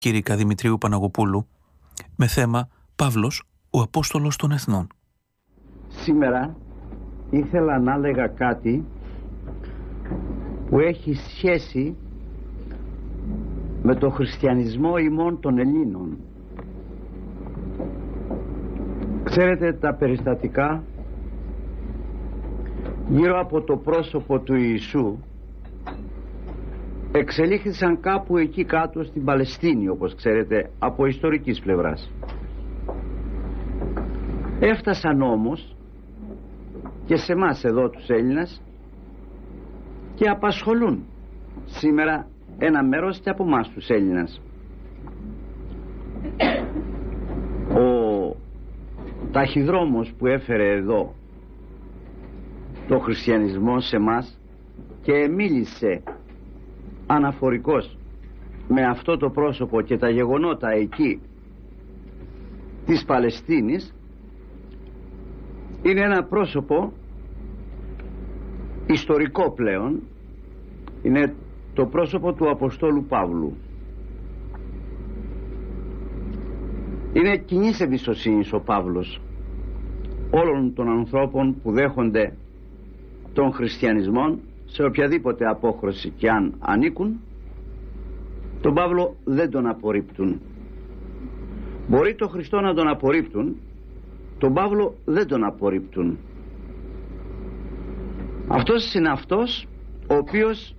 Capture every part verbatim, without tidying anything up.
Κήρυκα Δημητρίου Παναγοπούλου, με θέμα «Παύλος, ο Απόστολος των Εθνών». Σήμερα ήθελα να έλεγα κάτι που έχει σχέση με το χριστιανισμό ημών των Ελλήνων. Ξέρετε, τα περιστατικά γύρω από το πρόσωπο του Ιησού εξελίχθησαν κάπου εκεί κάτω στην Παλαιστίνη, όπως ξέρετε, από ιστορικής πλευράς. Έφτασαν όμως και σε εμάς εδώ τους Έλληνας και απασχολούν σήμερα ένα μέρος και από εμάς τους Έλληνας. Ο ταχυδρόμος που έφερε εδώ το χριστιανισμό σε εμάς και μίλησε αναφορικός με αυτό το πρόσωπο και τα γεγονότα εκεί της Παλαιστίνης, είναι ένα πρόσωπο ιστορικό πλέον. Είναι το πρόσωπο του Αποστόλου Παύλου. Είναι κοινής εμπιστοσύνης ο Παύλος όλων των ανθρώπων που δέχονται τον χριστιανισμό, σε οποιαδήποτε απόχρωση και αν ανήκουν. Τον Παύλο δεν τον απορρίπτουν. Μπορεί τον Χριστό να τον απορρίπτουν, τον Παύλο δεν τον απορρίπτουν. Αυτός είναι αυτός ο οποίος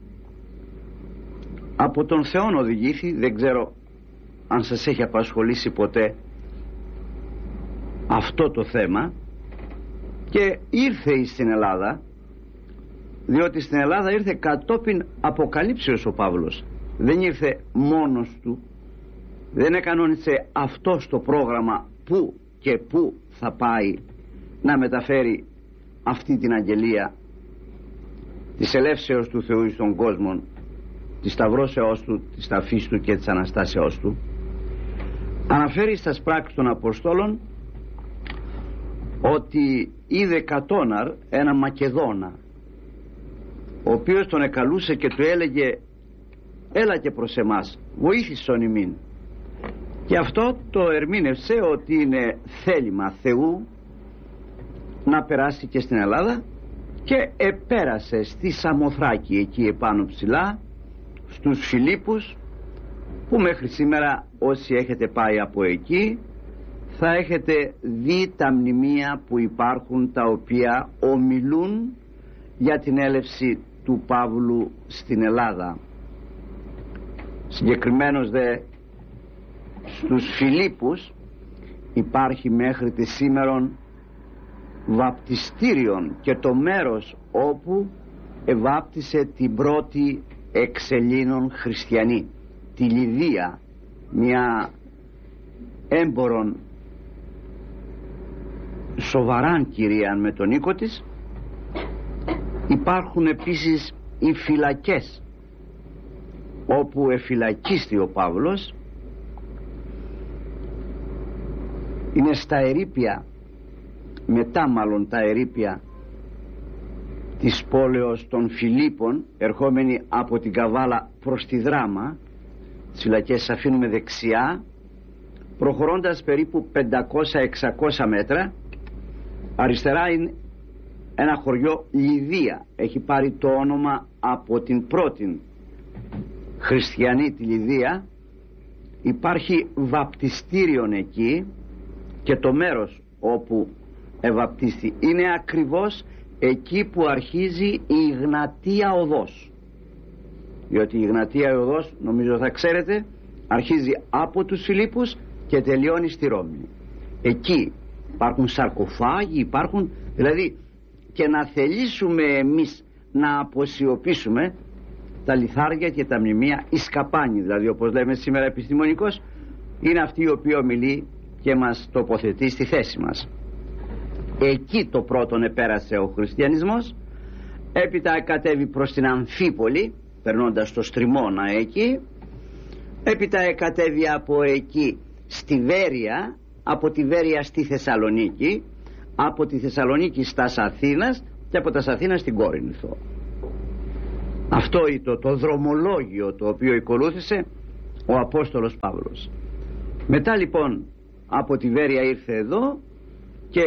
από τον Θεό οδηγήθη. Δεν ξέρω αν σας έχει απασχολήσει ποτέ αυτό το θέμα, και ήρθε στην Ελλάδα, διότι στην Ελλάδα ήρθε κατόπιν αποκαλύψεως ο Παύλος. Δεν ήρθε μόνος του, δεν εκανόνισε αυτός το πρόγραμμα που και που θα πάει να μεταφέρει αυτή την αγγελία της ελεύσεως του Θεού στον κόσμο, της σταυρώσεώς του, της ταφής του και της Αναστάσεώς του. Αναφέρει στα πράξεις των Αποστόλων ότι είδε Κατώναρ, ένα Μακεδόνα, ο οποίος τον εκαλούσε και του έλεγε «Έλα και προς εμάς, βοήθησον ημίν». Και αυτό το ερμήνευσε ότι είναι θέλημα Θεού να περάσει και στην Ελλάδα, και επέρασε στη Σαμοθράκη, εκεί επάνω ψηλά, στους Φιλίππους, που μέχρι σήμερα όσοι έχετε πάει από εκεί θα έχετε δει τα μνημεία που υπάρχουν, τα οποία ομιλούν για την έλευση του Παύλου στην Ελλάδα. Συγκεκριμένως δε στους Φιλίππους υπάρχει μέχρι τη σήμερον βαπτιστήριον και το μέρος όπου εβάπτισε την πρώτη εξ Ελλήνων χριστιανή, τη Λιδία, μια έμπορον σοβαράν κυρία με τον οίκο της. Υπάρχουν επίσης οι φυλακές όπου εφυλακίστη ο Παύλος. Είναι στα ερείπια, μετά μάλλον τα ερείπια της πόλεως των Φιλίππων, ερχόμενοι από την Καβάλα προς τη Δράμα. Τις φυλακές αφήνουμε δεξιά, προχωρώντας περίπου πεντακόσια με εξακόσια μέτρα. Αριστερά είναι ένα χωριό Λιδία, έχει πάρει το όνομα από την πρώτη χριστιανή τη Λιδία. Υπάρχει βαπτιστήριον εκεί, και το μέρος όπου ευαπτίστη είναι ακριβώς εκεί που αρχίζει η Ιγνατία Οδός, διότι η Ιγνατία Οδός, νομίζω θα ξέρετε, αρχίζει από τους Φιλίππους και τελειώνει στη Ρώμη. Εκεί υπάρχουν σαρκοφάγοι, υπάρχουν, δηλαδή, και να θελήσουμε εμείς να αποσιωπήσουμε τα λιθάρια και τα μνημεία, οι σκαπάνοι δηλαδή, όπως λέμε σήμερα επιστημονικώς, είναι αυτή η οποία ομιλεί και μας τοποθετεί στη θέση μας. Εκεί το πρώτον επέρασε ο χριστιανισμός. Έπειτα κατέβη προς την Αμφίπολη, περνώντας το Στριμώνα εκεί. Έπειτα κατέβη από εκεί στη Βέρεια, από τη Βέρεια στη Θεσσαλονίκη, από τη Θεσσαλονίκη στας Αθήνας και από τα Αθήνας στην Κόρινθο. Αυτό ήταν το δρομολόγιο το οποίο ακολούθησε ο Απόστολος Παύλος. Μετά λοιπόν από τη Βέρεια ήρθε εδώ και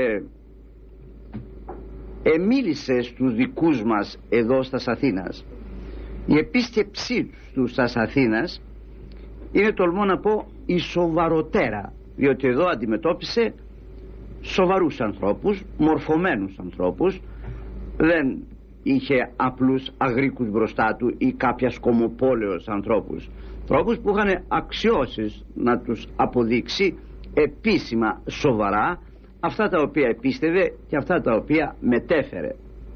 εμίλησε στους δικούς μας εδώ στα Αθήνας. Η επίσκεψή του στα Αθήνας είναι, τολμώ να πω, η σοβαροτέρα, διότι εδώ αντιμετώπισε σοβαρούς ανθρώπους, μορφωμένους ανθρώπους, δεν είχε απλούς αγρίκους μπροστά του ή κάποια σκομοπόλεως ανθρώπους, ανθρώπους που είχαν αξιώσεις να τους αποδείξει επίσημα σοβαρά αυτά τα οποία επίστευε και αυτά τα οποία μετέφερε.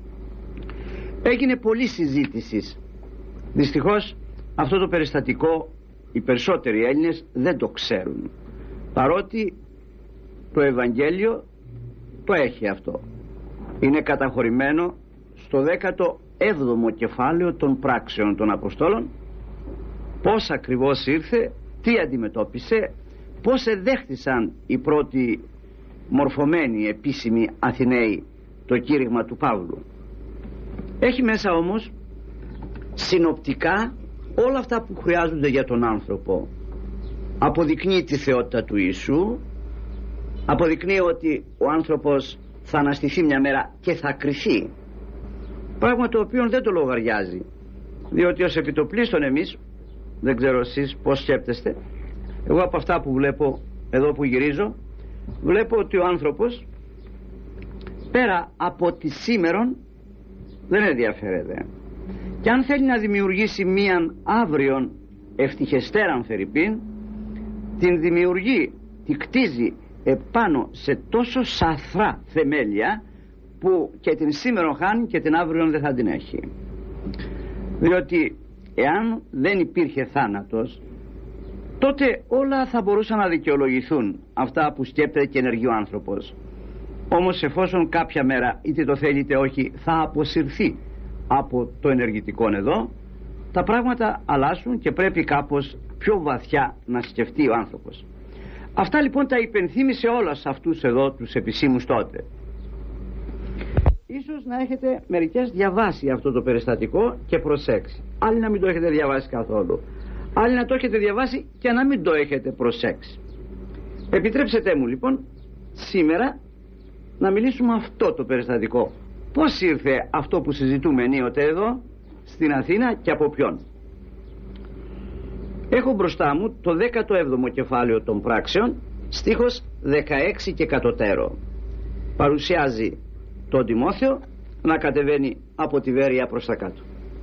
Έγινε πολλή συζήτηση. Δυστυχώς αυτό το περιστατικό οι περισσότεροι Έλληνες δεν το ξέρουν, παρότι το Ευαγγέλιο το έχει αυτό. Είναι καταχωρημένο στο δέκατο έβδομο κεφάλαιο των πράξεων των Αποστόλων, πώς ακριβώς ήρθε, τι αντιμετώπισε, πώς εδέχθησαν οι πρώτοι μορφωμένοι επίσημοι Αθηναίοι το κήρυγμα του Παύλου. Έχει μέσα όμως συνοπτικά όλα αυτά που χρειάζονται για τον άνθρωπο. Αποδεικνύει τη θεότητα του Ιησού, αποδεικνύει ότι ο άνθρωπος θα αναστηθεί μια μέρα και θα κριθεί, πράγμα το οποίο δεν το λογαριάζει, διότι ως επιτοπλίστων εμείς, δεν ξέρω εσείς πώς σκέπτεστε, εγώ από αυτά που βλέπω εδώ που γυρίζω, βλέπω ότι ο άνθρωπος πέρα από τη σήμερον δεν ενδιαφέρεται, και αν θέλει να δημιουργήσει μίαν αύριον ευτυχεστέραν φερειπίν, την δημιουργεί, τη κτίζει επάνω σε τόσο σαθρά θεμέλια που και την σήμερον χάνει και την αύριον δεν θα την έχει. Διότι εάν δεν υπήρχε θάνατος, τότε όλα θα μπορούσαν να δικαιολογηθούν, αυτά που σκέπτεται και ενεργεί ο άνθρωπος. Όμως εφόσον κάποια μέρα, είτε το θέλετε όχι, θα αποσυρθεί από το ενεργητικό εδώ, τα πράγματα αλλάσουν και πρέπει κάπως πιο βαθιά να σκεφτεί ο άνθρωπος. Αυτά λοιπόν τα υπενθύμησε όλα σε αυτούς εδώ τους επισήμους τότε. Ίσως να έχετε μερικές διαβάσει αυτό το περιστατικό και προσέξει, άλλοι να μην το έχετε διαβάσει καθόλου, άλλοι να το έχετε διαβάσει και να μην το έχετε προσέξει. Επιτρέψτε μου λοιπόν σήμερα να μιλήσουμε αυτό το περιστατικό. Πώς ήρθε αυτό που συζητούμε ενίοτε εδώ στην Αθήνα και από ποιον. Έχω μπροστά μου το δέκατο έβδομο κεφάλαιο των πράξεων, στίχος δεκαέξι και κατωτέρω. Παρουσιάζει τον Τιμόθεο να κατεβαίνει από τη Βέρεια προς τα κάτω.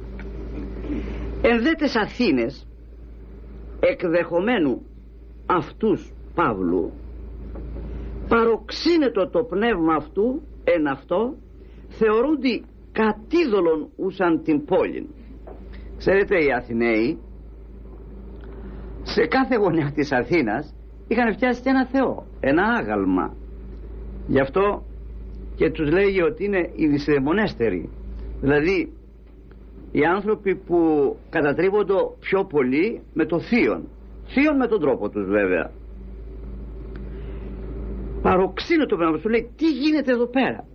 Εν δε τες Αθήνες εκδεχομένου αυτούς Παύλου, παροξύνετο το πνεύμα αυτού εν αυτό, θεωρούνται κατίδωλον ούσαν την πόλη. Ξέρετε, οι Αθηναίοι σε κάθε γωνιά της Αθήνας είχαν φτιάσει και ένα θεό, ένα άγαλμα. Γι' αυτό και τους λέγει ότι είναι οι δυσδαιμονέστεροι, δηλαδή οι άνθρωποι που κατατρίβονται πιο πολύ με το θείον, θείον με τον τρόπο τους βέβαια. Παροξύνω το πνεύμα, σου λέει τι γίνεται εδώ πέρα.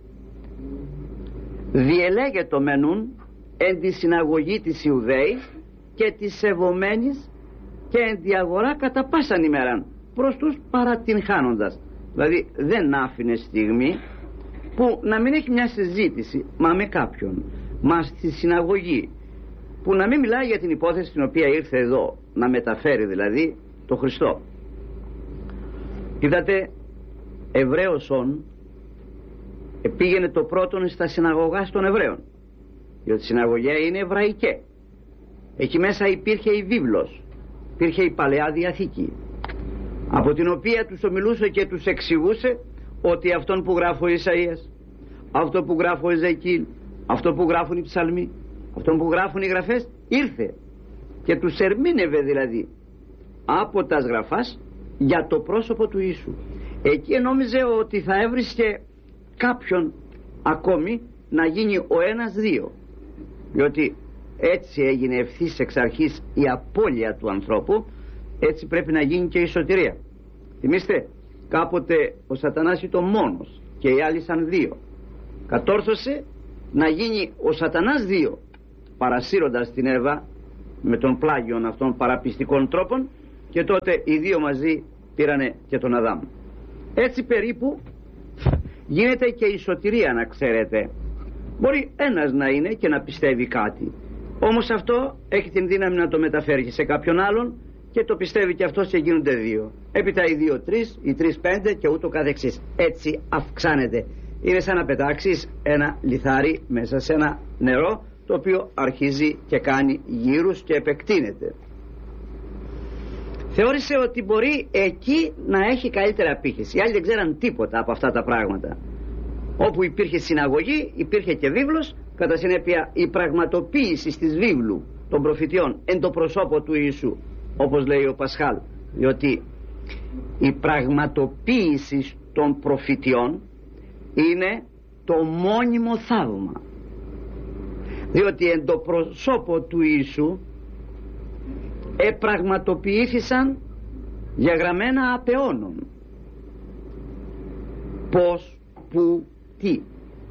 Διελέγετο μενούν εν τη συναγωγή της Ιουδαίη και της σεβομένης και εν τη αγορά κατά πάσαν ημέραν προς τους παρατυγχάνοντας. Δηλαδή δεν άφηνε στιγμή που να μην έχει μια συζήτηση μα με κάποιον, μα στη συναγωγή, που να μην μιλάει για την υπόθεση την οποία ήρθε εδώ να μεταφέρει, δηλαδή το Χριστό. Είδατε, Εβραίος ον πήγαινε το πρώτον στα συναγωγά των Εβραίων, διότι η συναγωγία είναι εβραϊκέ. Εκεί μέσα υπήρχε η βίβλος, υπήρχε η Παλαιά Διαθήκη, από την οποία τους ομιλούσε και τους εξηγούσε ότι αυτόν που γράφει ο Ισαΐας, αυτό που γράφει ο Εζεκίλ, αυτό που γράφουν οι ψαλμοί, αυτόν που γράφουν οι γραφές, ήρθε και τους ερμήνευε δηλαδή από τα γραφάς για το πρόσωπο του Ιησού. Εκεί νόμιζε ότι θα έβρισκε κάποιον ακόμη να γίνει ο ένας δύο, διότι έτσι έγινε ευθύς εξ αρχής η απώλεια του ανθρώπου, έτσι πρέπει να γίνει και η σωτηρία. Θυμήστε, κάποτε ο Σατανάς ήταν μόνος και οι άλλοι σαν δύο. Κατόρθωσε να γίνει ο Σατανάς δύο, παρασύροντας την Εύα με τον πλάγιον αυτών παραπιστικών τρόπων, και τότε οι δύο μαζί πήρανε και τον Αδάμ. Έτσι περίπου γίνεται και η σωτηρία, να ξέρετε. Μπορεί ένας να είναι και να πιστεύει κάτι, όμως αυτό έχει την δύναμη να το μεταφέρει σε κάποιον άλλον και το πιστεύει και αυτός και γίνονται δύο. Έπειτα οι δύο τρεις, οι τρεις πέντε και ούτω καθεξής. Έτσι αυξάνεται. Είναι σαν να πετάξεις ένα λιθάρι μέσα σε ένα νερό, το οποίο αρχίζει και κάνει γύρους και επεκτείνεται. Θεώρησε ότι μπορεί εκεί να έχει καλύτερη απήχηση. Οι άλλοι δεν ξέραν τίποτα από αυτά τα πράγματα. Όπου υπήρχε συναγωγή υπήρχε και βίβλος, κατά συνέπεια η πραγματοποίηση της βίβλου των προφητιών εν το προσώπο του Ιησού, όπως λέει ο Πασχάλ, διότι η πραγματοποίηση των προφητιών είναι το μόνιμο θαύμα, διότι εν το προσώπο του Ιησού επραγματοποιήθησαν για γραμμένα απ' αιώνων. Πώς, πού, τι.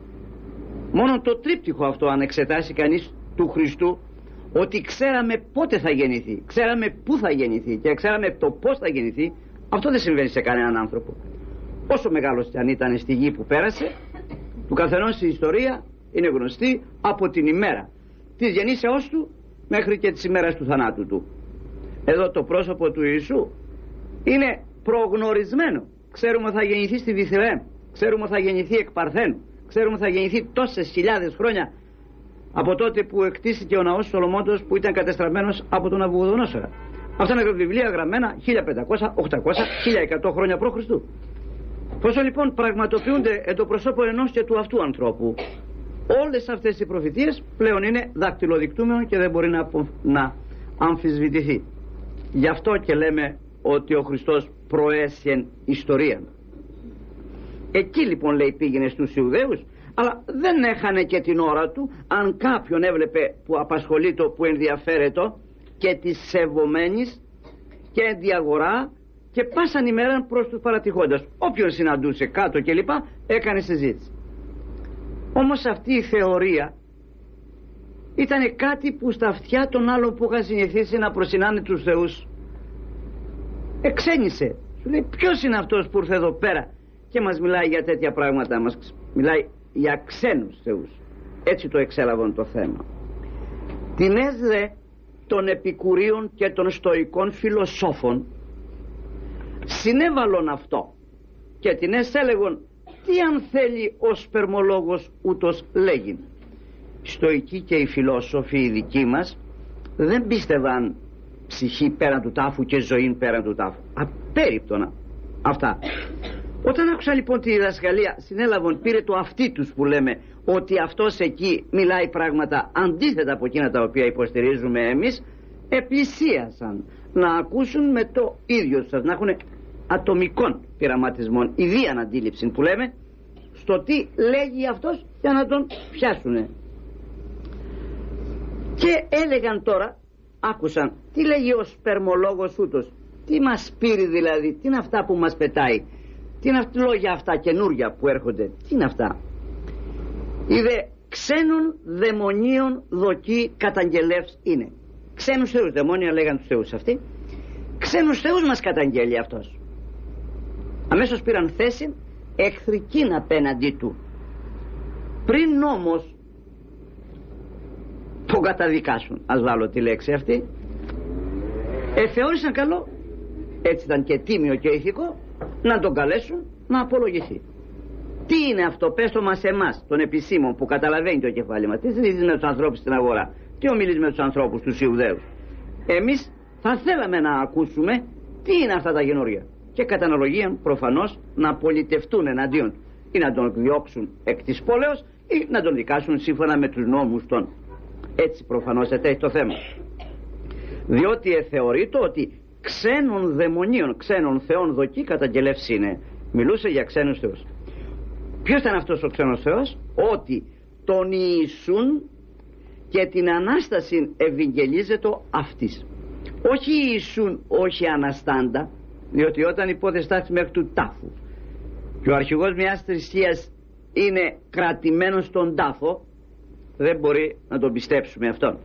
Μόνο το τρίπτυχο αυτό, αν εξετάσει κανείς του Χριστού, ότι ξέραμε πότε θα γεννηθεί, ξέραμε πού θα γεννηθεί και ξέραμε το πώς θα γεννηθεί, αυτό δεν συμβαίνει σε κανέναν άνθρωπο. Όσο μεγάλος κι αν ήταν στη γη που πέρασε, του καθενός η ιστορία είναι γνωστή από την ημέρα της γεννήσεώς του μέχρι και της ημέρας του θανάτου του. Εδώ το πρόσωπο του Ιησού είναι προγνωρισμένο. Ξέρουμε θα γεννηθεί στη Βιθλεέμ, ξέρουμε θα γεννηθεί εκ Παρθένου, ξέρουμε θα γεννηθεί τόσες χιλιάδες χρόνια από τότε που εκτίστηκε ο ναός Σολομόντος, που ήταν κατεστραμμένος από τον Ναβουχοδονόσορα. Αυτά είναι βιβλία γραμμένα χίλια πεντακόσια, οκτακόσια, χίλια εκατό χρόνια π.Χ. Πόσο λοιπόν πραγματοποιούνται εν το προσώπο ενός και του αυτού ανθρώπου. Όλες αυτές οι προφητείες πλέον είναι δακτυλοδεικτούμενο και δεν μπορεί να, απο... να αμφισβητηθεί. Γι' αυτό και λέμε ότι ο Χριστός προέσιεν ιστορία. Εκεί λοιπόν, λέει, πήγαινε στους Ιουδαίους, αλλά δεν έχανε και την ώρα του. Αν κάποιον έβλεπε που απασχολείται, που ενδιαφέρεται και της σεβομένης και διαγορά και πάσαν ημέραν προς τους παρατυχόντας, όποιον συναντούσε κάτω και λοιπά, έκανε συζήτηση. Όμως αυτή η θεωρία ήταν κάτι που στα αυτιά των άλλων που είχαν συνηθίσει να προσυνάνε τους θεούς εξένησε. Σου λέει, ποιος είναι αυτός που ήρθε εδώ πέρα και μας μιλάει για τέτοια πράγματα, μας μιλάει για ξένους θεούς. Έτσι το εξέλαβαν το θέμα. Την έσδε των επικουρίων και των στοικών φιλοσόφων συνέβαλον αυτό και την έλεγον, τι αν θέλει ο σπερμολόγος ούτως λέγειν. Στοικοί και οι φιλόσοφοι οι δικοί μας δεν πίστευαν ψυχή πέραν του τάφου και ζωή πέραν του τάφου. Απέριπτονα αυτά. Όταν άκουσα λοιπόν τη διδασκαλία, συνέλαβαν, πήρε το αυτί τους που λέμε, ότι αυτός εκεί μιλάει πράγματα αντίθετα από εκείνα τα οποία υποστηρίζουμε εμείς, επλησίασαν να ακούσουν με το ίδιο σας, να έχουν ατομικών πειραματισμών, ιδίαν αντίληψη που λέμε, στο τι λέγει αυτός για να τον πιάσουνε. Και έλεγαν τώρα, άκουσαν, τι λέγει ο σπερμολόγος ούτως, τι μας πήρε δηλαδή, τι είναι αυτά που μας πετάει, τι είναι αυτά λόγια αυτά καινούρια που έρχονται, τι είναι αυτά. Είδε ξένων δαιμονίων δοκί καταγγελεύς είναι. Ξένους θεούς, δαιμόνια λέγαν τους θεούς αυτοί, ξένους θεούς μας καταγγέλει αυτός. Αμέσως πήραν θέση εχθρικήν απέναντί του. Πριν όμως τον καταδικάσουν, ας βάλω τη λέξη αυτή, εθεώρησαν καλό, έτσι ήταν και τίμιο και ηθικό, να τον καλέσουν να απολογηθεί. Τι είναι αυτό, πες το μας εμάς, των επισήμων που καταλαβαίνει το κεφάλι μας. Τι συζητείς με τους ανθρώπους στην αγορά, τι ομιλείς με τους ανθρώπους, τους Ιουδαίους. Εμείς θα θέλαμε να ακούσουμε τι είναι αυτά τα καινούργια. Και κατά αναλογία προφανώς να πολιτευτούν εναντίον του, ή να τον διώξουν εκ της πόλεως ή να τον δικάσουν σύμφωνα με τους νόμους των. Έτσι προφανώς ετέχει το θέμα. Διότι εθεωρείται ότι ξένων δαιμονίων, ξένων θεών δοκί καταγγελεύς είναι. Μιλούσε για ξένους θεούς. Ποιος ήταν αυτός ο ξένος θεός? Ότι τον Ιησούν και την Ανάσταση ευηγγελίζεται αυτής. Όχι Ιησούν, όχι Αναστάντα, διότι όταν υπόθεστάσεις μέχρι του τάφου και ο αρχηγός μιας θρησκείας είναι κρατημένος στον τάφο, δεν μπορεί να τον πιστέψουμε αυτόν.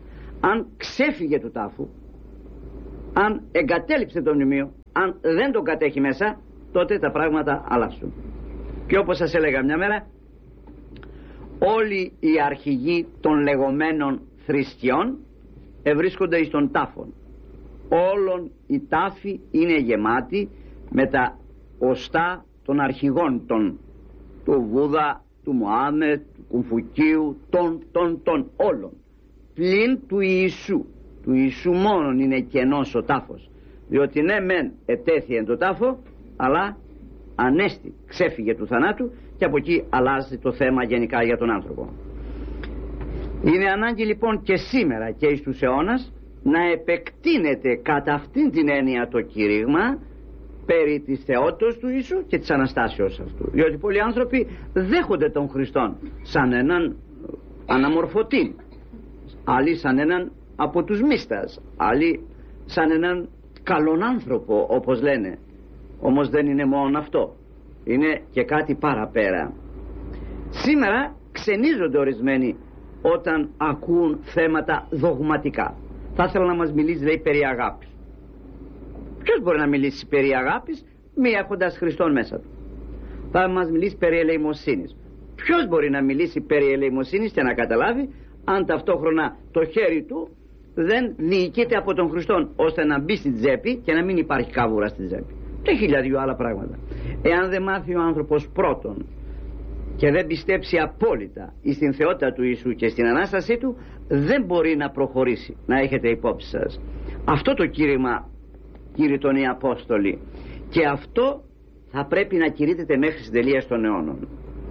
αν ξέφυγε του τάφου, αν εγκατέλειψε το μνημείο, αν δεν τον κατέχει μέσα, τότε τα πράγματα αλλάσουν. Και όπως σας έλεγα μια μέρα, όλοι οι αρχηγοί των λεγόμενων θρησκειών ευρίσκονται εις τον τάφον. Όλων οι τάφοι είναι γεμάτοι με τα οστά των αρχηγών των, του Βούδα, του Μωάμετ, του Κουμφουκίου, των, των, των όλων, πλην του Ιησού. Του Ιησού μόνον είναι κενός ο τάφος, διότι ναι μεν ετέθη εν το τάφο, αλλά ανέστη, ξέφυγε του θανάτου, και από εκεί αλλάζει το θέμα γενικά για τον άνθρωπο. Είναι ανάγκη λοιπόν και σήμερα και εις τους αιώνας να επεκτείνεται κατά αυτήν την έννοια το κήρυγμα περί της θεότητος του Ιησού και της Αναστάσεως αυτού, διότι πολλοί άνθρωποι δέχονται τον Χριστόν σαν έναν αναμορφωτή, άλλοι σαν έναν από τους μίστας, άλλοι σαν έναν καλόν άνθρωπο όπως λένε. Όμως δεν είναι μόνο αυτό, είναι και κάτι παραπέρα. Σήμερα ξενίζονται ορισμένοι όταν ακούν θέματα δογματικά. Θα ήθελα να μας μιλήσει, λέει, περί αγάπης. Ποιος μπορεί να μιλήσει περί αγάπης μη έχοντας Χριστόν μέσα του? Θα μας μιλήσει περί ελεημοσύνης. Ποιος μπορεί να μιλήσει περί ελεημοσύνης και να καταλάβει αν ταυτόχρονα το χέρι του δεν διοικείται από τον Χριστόν, ώστε να μπει στη τσέπη και να μην υπάρχει κάβουρα στη τσέπη, και χιλιάδιο άλλα πράγματα. Εάν δεν μάθει ο άνθρωπος πρώτον και δεν πιστέψει απόλυτα στην θεότητα του Ιησού και στην Ανάστασή του, δεν μπορεί να προχωρήσει. Να έχετε υπόψη σας αυτό το κήρυγμα, κύριοι των οι Απόστολοι, και αυτό θα πρέπει να κηρύττεται μέχρι στην τελεία των αιώνων.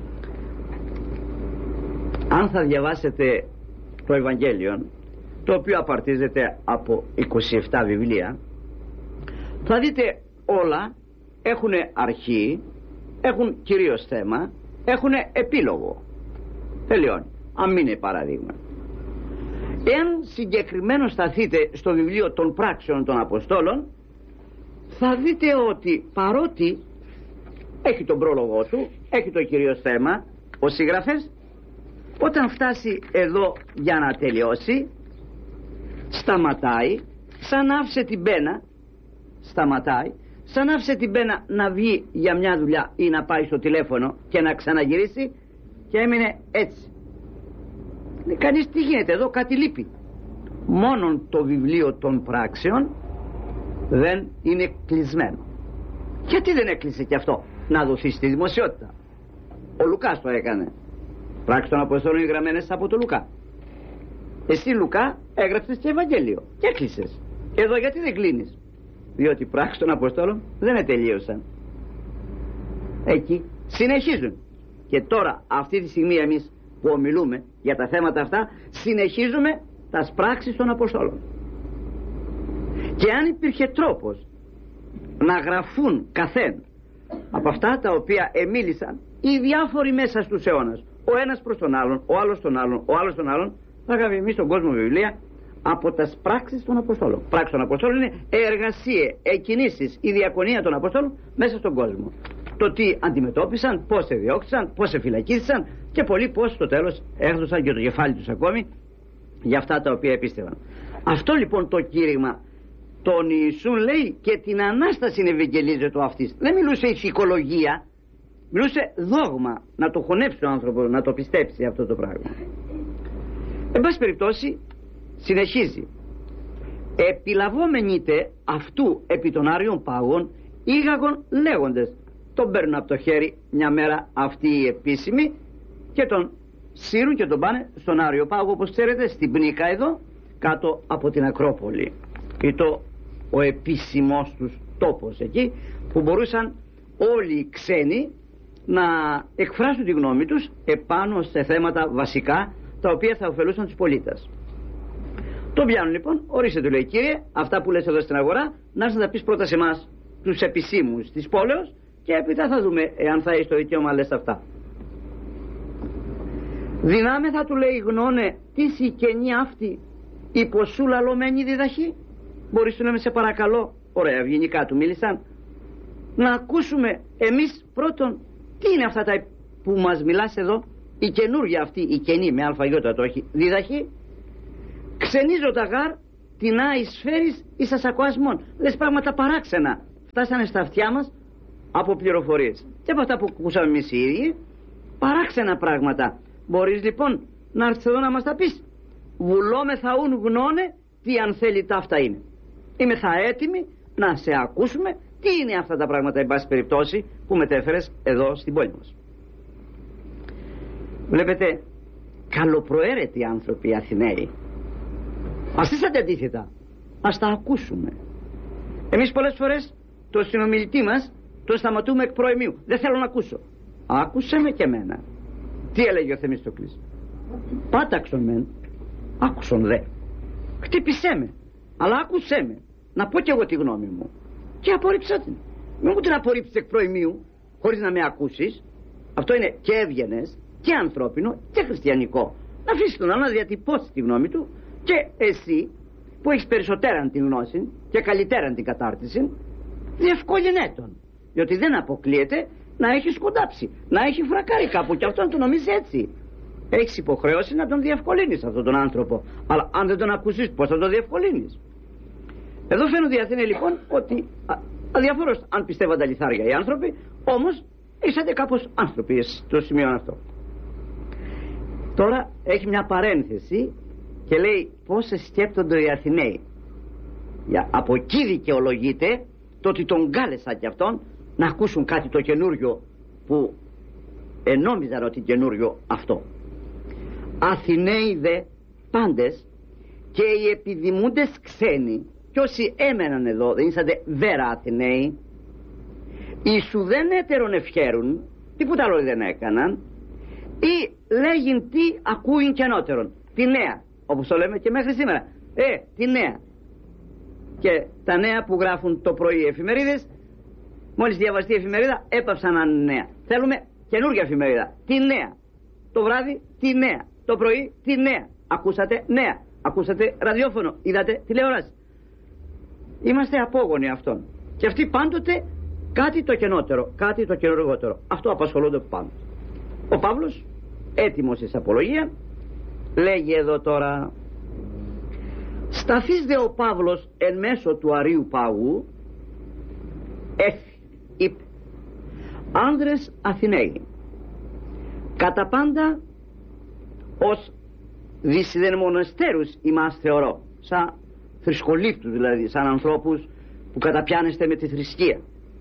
Αν θα διαβάσετε το Ευαγγέλιο, το οποίο απαρτίζεται από είκοσι επτά βιβλία, θα δείτε όλα έχουν αρχή, έχουν κυρίως θέμα, έχουν επίλογο. Τελειώνει. Αν είναι παράδειγμα. Εάν συγκεκριμένο σταθείτε στο βιβλίο των πράξεων των Αποστόλων, θα δείτε ότι παρότι έχει τον πρόλογο του, έχει το κυρίως θέμα, ο συγγραφέας, όταν φτάσει εδώ για να τελειώσει, σταματάει, σαν άφησε την πένα, σταματάει, σαν άφησε την πένα να βγει για μια δουλειά ή να πάει στο τηλέφωνο και να ξαναγυρίσει, και έμεινε έτσι. Λέει κανείς, τι γίνεται εδώ, κάτι λείπει. Μόνον το βιβλίο των πράξεων δεν είναι κλεισμένο. Γιατί δεν έκλεισε και αυτό να δοθεί στη δημοσιότητα? Ο Λουκάς το έκανε. Πράξεις των Αποστόλων είναι γραμμένες από τον Λουκά. Εσύ, Λουκά, έγραψες και Ευαγγέλιο και έκλεισες. Εδώ γιατί δεν κλείνεις? Διότι οι πράξεις των Αποστόλων δεν τελείωσαν. Εκεί συνεχίζουν. Και τώρα αυτή τη στιγμή εμείς που ομιλούμε για τα θέματα αυτά, συνεχίζουμε τα πράξεις των Αποστόλων. Και αν υπήρχε τρόπος να γραφούν καθένα από αυτά τα οποία εμίλησαν οι διάφοροι μέσα στους αιώνας, ο ένας προς τον άλλον, ο άλλος τον άλλον, ο άλλος τον άλλον, θα είχαμε εμείς στον κόσμο βιβλία από τις πράξεις των Αποστόλων. Πράξεις των Αποστόλων είναι εργασίες, εκκινήσεις, η διακονία των Αποστόλων μέσα στον κόσμο. Το τι αντιμετώπισαν, πώς εδιώξαν, πώς εφυλακίστησαν, και πολλοί πώς στο τέλος έδωσαν και το κεφάλι τους ακόμη για αυτά τα οποία επίστευαν. Αυτό λοιπόν το κήρυγμα τον Ιησούν, λέει, και την Ανάσταση ευαγγελίζεται το αυτής. Δεν μιλούσε ηθικολογία, μιλούσε δόγμα, να το χωνέψει ο άνθρωπος, να το πιστέψει αυτό το πράγμα. Εν πάση περιπτώσει συνεχίζει. Επιλαβόμενοι αυτού επί των Άριων Πάγων ήγαγον λέγοντες. Τον παίρνουν από το χέρι μια μέρα αυτοί οι επίσημοι και τον σύρουν και τον πάνε στον Άριο Πάγο, όπως ξέρετε, στην Πνίκα εδώ κάτω από την Ακρόπολη. Ήταν ο επίσημος τους τόπος εκεί που μπορούσαν όλοι οι ξένοι να εκφράσουν τη γνώμη τους επάνω σε θέματα βασικά τα οποία θα ωφελούσαν τους πολίτες. Τον πιάνουν λοιπόν, ορίστε, του λέει, κύριε, αυτά που λες εδώ στην αγορά να έρθεις να τα πεις πρώτα σε εμάς τους επισήμους της πόλεως, και έπειτα θα δούμε εάν θα έχει το δικαίωμα λες αυτά. Δυνάμεθα, του λέει, γνώνε τι σηκενή αυτή υποσού λαλωμένη διδαχή. Μπορείς, του λέμε, σε παρακαλώ, ωραία ευγενικά του μίλησαν, να ακούσουμε εμείς πρώτον τι είναι αυτά τα που μας μιλάς εδώ, η καινούργια αυτή, η καινή με αλφαγιώτα το έχει, διδαχή. Ξενίζω τα γάρ, την άης φέρεις εις ασακοασμών. Λες πράγματα παράξενα. Φτάσανε στα αυτιά μας από πληροφορίες. Και από αυτά που ακούσαμε εμείς οι ίδιοι, παράξενα πράγματα. Μπορείς λοιπόν να έρθεις εδώ να μας τα πεις. Βουλόμεθα ουν γνώνε τι αν θέλει τα αυτά είναι. Είμαι θα έτοιμοι να σε ακούσουμε τι είναι αυτά τα πράγματα, εν πάση περιπτώσει, που μετέφερες εδώ στην πόλη μας. Βλέπετε, καλοπροαίρετοι άνθρωποι οι Αθηναίοι. Ας είσαστε αντίθετα, ας τα ακούσουμε. Εμείς πολλές φορές το συνομιλητή μας τον σταματούμε εκ προημίου. Δεν θέλω να ακούσω. Άκουσε με και εμένα. Τι έλεγε ο Θεμιστοκλής? Πάταξον μεν, άκουσον δε. Χτύπησέ με, αλλά άκουσέ με. Να πω κι εγώ τη γνώμη μου. Και απορρίψα την. Μην μου την απορρίψεις εκ προημίου, χωρίς να με ακούσεις. Αυτό είναι και έβγενες και ανθρώπινο και χριστιανικό. Να αφήσεις τον άλλο να διατυπώσει τη γνώμη του, και εσύ που έχεις περισσότεραν την γνώση και καλύτεραν την κατάρτιση, διευκόλυνε τον. Διότι δεν αποκλείεται να έχει σκοντάψει, να έχει φρακάρει κάπου, και αυτό να το νομίζει έτσι. Έχεις υποχρέωση να τον διευκολύνεις αυτόν τον άνθρωπο. Αλλά αν δεν τον ακούσεις, πώς θα τον διευκολύνεις? Εδώ φαίνονται οι Αθήνες λοιπόν ότι αδιαφορώς αν πιστεύαν τα λιθάρια οι άνθρωποι, όμως είσατε κάπως άνθρωποι στο σημείο αυτό. Τώρα έχει μια παρένθεση και λέει πώς σκέπτονται οι Αθηναίοι. Για, από εκεί δικαιολογείται το ότι τον κάλεσα κι αυτόν να ακούσουν κάτι το καινούριο που ενόμιζαν ότι καινούριο αυτό. Αθηναίοι δε πάντες και οι επιδημούντες ξένοι, και όσοι έμεναν εδώ δεν ήσατε βέρα Αθηναίοι, ίσου δεν έτερον ευχέρουν, τίποτα άλλο δεν έκαναν, ή λέγειν τι ακούειν καινότερον, τη νέα, όπως το λέμε και μέχρι σήμερα. Ε, τη νέα. Και τα νέα που γράφουν το πρωί οι εφημερίδες, μόλις διαβαστεί η εφημερίδα, έπαψαν να είναι νέα. Θέλουμε καινούργια εφημερίδα. Τι νέα. Το βράδυ, τι νέα. Το πρωί, τι νέα. Ακούσατε νέα. Ακούσατε ραδιόφωνο. Είδατε τηλεόραση. Είμαστε απόγονοι αυτών. Και αυτοί πάντοτε κάτι το καινότερο, κάτι το καινούργότερο. Αυτό απασχολούνται πάντοτε. Ο Παύλος, έτοιμος εις απολογία, λέγει εδώ τώρα: σταθείς δε ο Παύλος εν μέσω του Αρείου Πάγου, έφη, είπε, άνδρες Αθηναίοι, κατά πάντα ως δυσιδεν μοναστέρους ημάς θεωρώ, σαν θρησκολήφτους δηλαδή, σαν ανθρώπους που καταπιάνεστε με τη θρησκεία,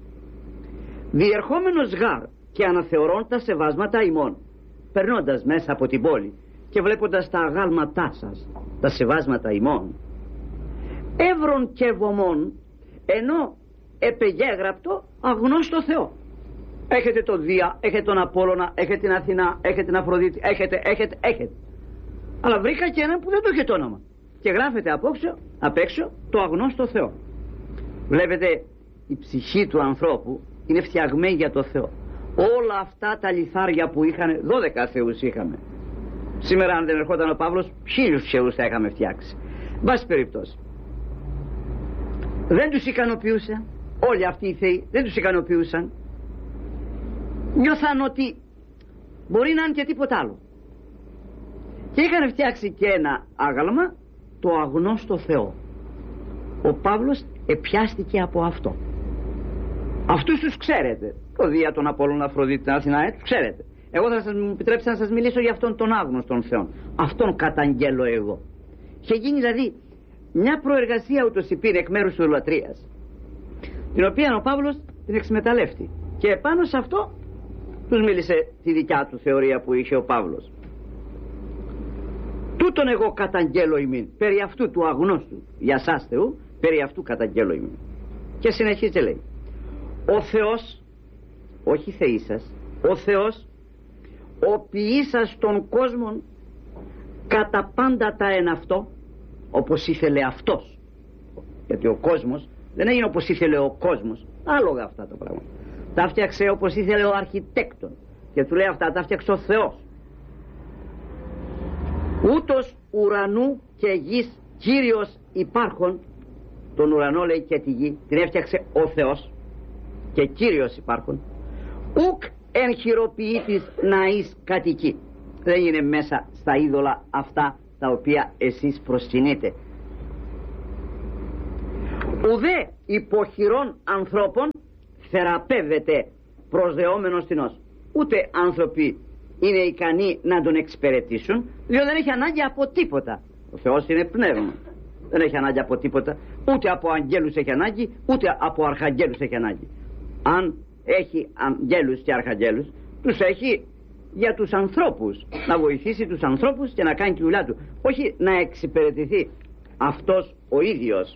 διερχόμενος γάρ και αναθεωρών τα σεβάσματα ημών, περνώντας μέσα από την πόλη και βλέποντας τα αγάλματά σας, τα σεβάσματα ημών, εύρων και βωμών, ενώ επεγέγραπτο αγνώστο Θεό. Έχετε τον Δία, έχετε τον Απόλλωνα, έχετε την Αθηνά, έχετε την Αφροδίτη, έχετε, έχετε, έχετε. Αλλά βρήκα και έναν που δεν το έχει το όνομα. Και γράφεται απόξω, απ' έξω το αγνώστο Θεό. Βλέπετε, η ψυχή του ανθρώπου είναι φτιαγμένη για το Θεό. Όλα αυτά τα λιθάρια που είχαν, δώδεκα θεούς είχαμε. Σήμερα αν δεν ερχόταν ο Παύλος, χίλιους θεούς θα είχαμε φτιάξει. Βάση περιπτώσει. Δεν τους ικανοποιούσε. Όλοι αυτοί οι θεοί δεν τους ικανοποιούσαν. Νιώθαν ότι μπορεί να είναι και τίποτα άλλο. Και είχαν φτιάξει και ένα άγαλμα, το αγνώστο Θεό. Ο Παύλος επιάστηκε από αυτό. Αυτούς τους ξέρετε. Το Δία, τον Απόλλωνα, Αφροδίτη, την Αθηνά, τους ξέρετε. Εγώ θα σας μου επιτρέψετε να σας μιλήσω για αυτόν τον άγνωστον Θεό. Αυτόν καταγγέλω εγώ. Είχε γίνει δηλαδή μια προεργασία ούτως υπήρε εκ μέρους του λατρείας, την οποία ο Παύλος την εξμεταλλεύτη. Και επάνω σε αυτό τους μίλησε τη δικιά του θεωρία που είχε ο Παύλος. Τούτον εγώ καταγγέλω ημίν, περί αυτού του αγνώστου, για σας Θεού, περί αυτού καταγγέλω ημίν. Και συνεχίζει λέει: ο Θεός, όχι θεοί σας, ο Θεός, ο ποιήσας των κόσμων κατά πάντα τα εν αυτό, όπως ήθελε αυτός. Γιατί ο κόσμος δεν έγινε όπως ήθελε ο κόσμος, άλογα αυτά τα πράγματα. Τα φτιάξε όπως ήθελε ο αρχιτέκτον, και του λέει αυτά τα φτιάξε ο Θεός. Ούτως ουρανού και γης Κύριος υπάρχον, τον ουρανό λέει και τη γη την έφτιαξε ο Θεός, και Κύριος υπάρχον, ουκ εν χειροποιήτης να εις κατοικεί. Δεν είναι μέσα στα είδωλα αυτά τα οποία εσείς προσκυνείτε. Ουδέ υποχειρών ανθρώπων θεραπεύεται προσδεόμενος τεινός. Ούτε άνθρωποι είναι ικανοί να τον εξυπηρετήσουν, διότι δεν έχει ανάγκη από τίποτα. Ο Θεός είναι πνεύμα, δεν έχει ανάγκη από τίποτα. Ούτε από αγγέλους έχει ανάγκη, ούτε από αρχαγγέλους έχει ανάγκη. Αν έχει αγγέλους και αρχαγγέλους, τους έχει για τους ανθρώπους, να βοηθήσει τους ανθρώπους και να κάνει τη δουλειά του, όχι να εξυπηρετηθεί αυτός ο ίδιος.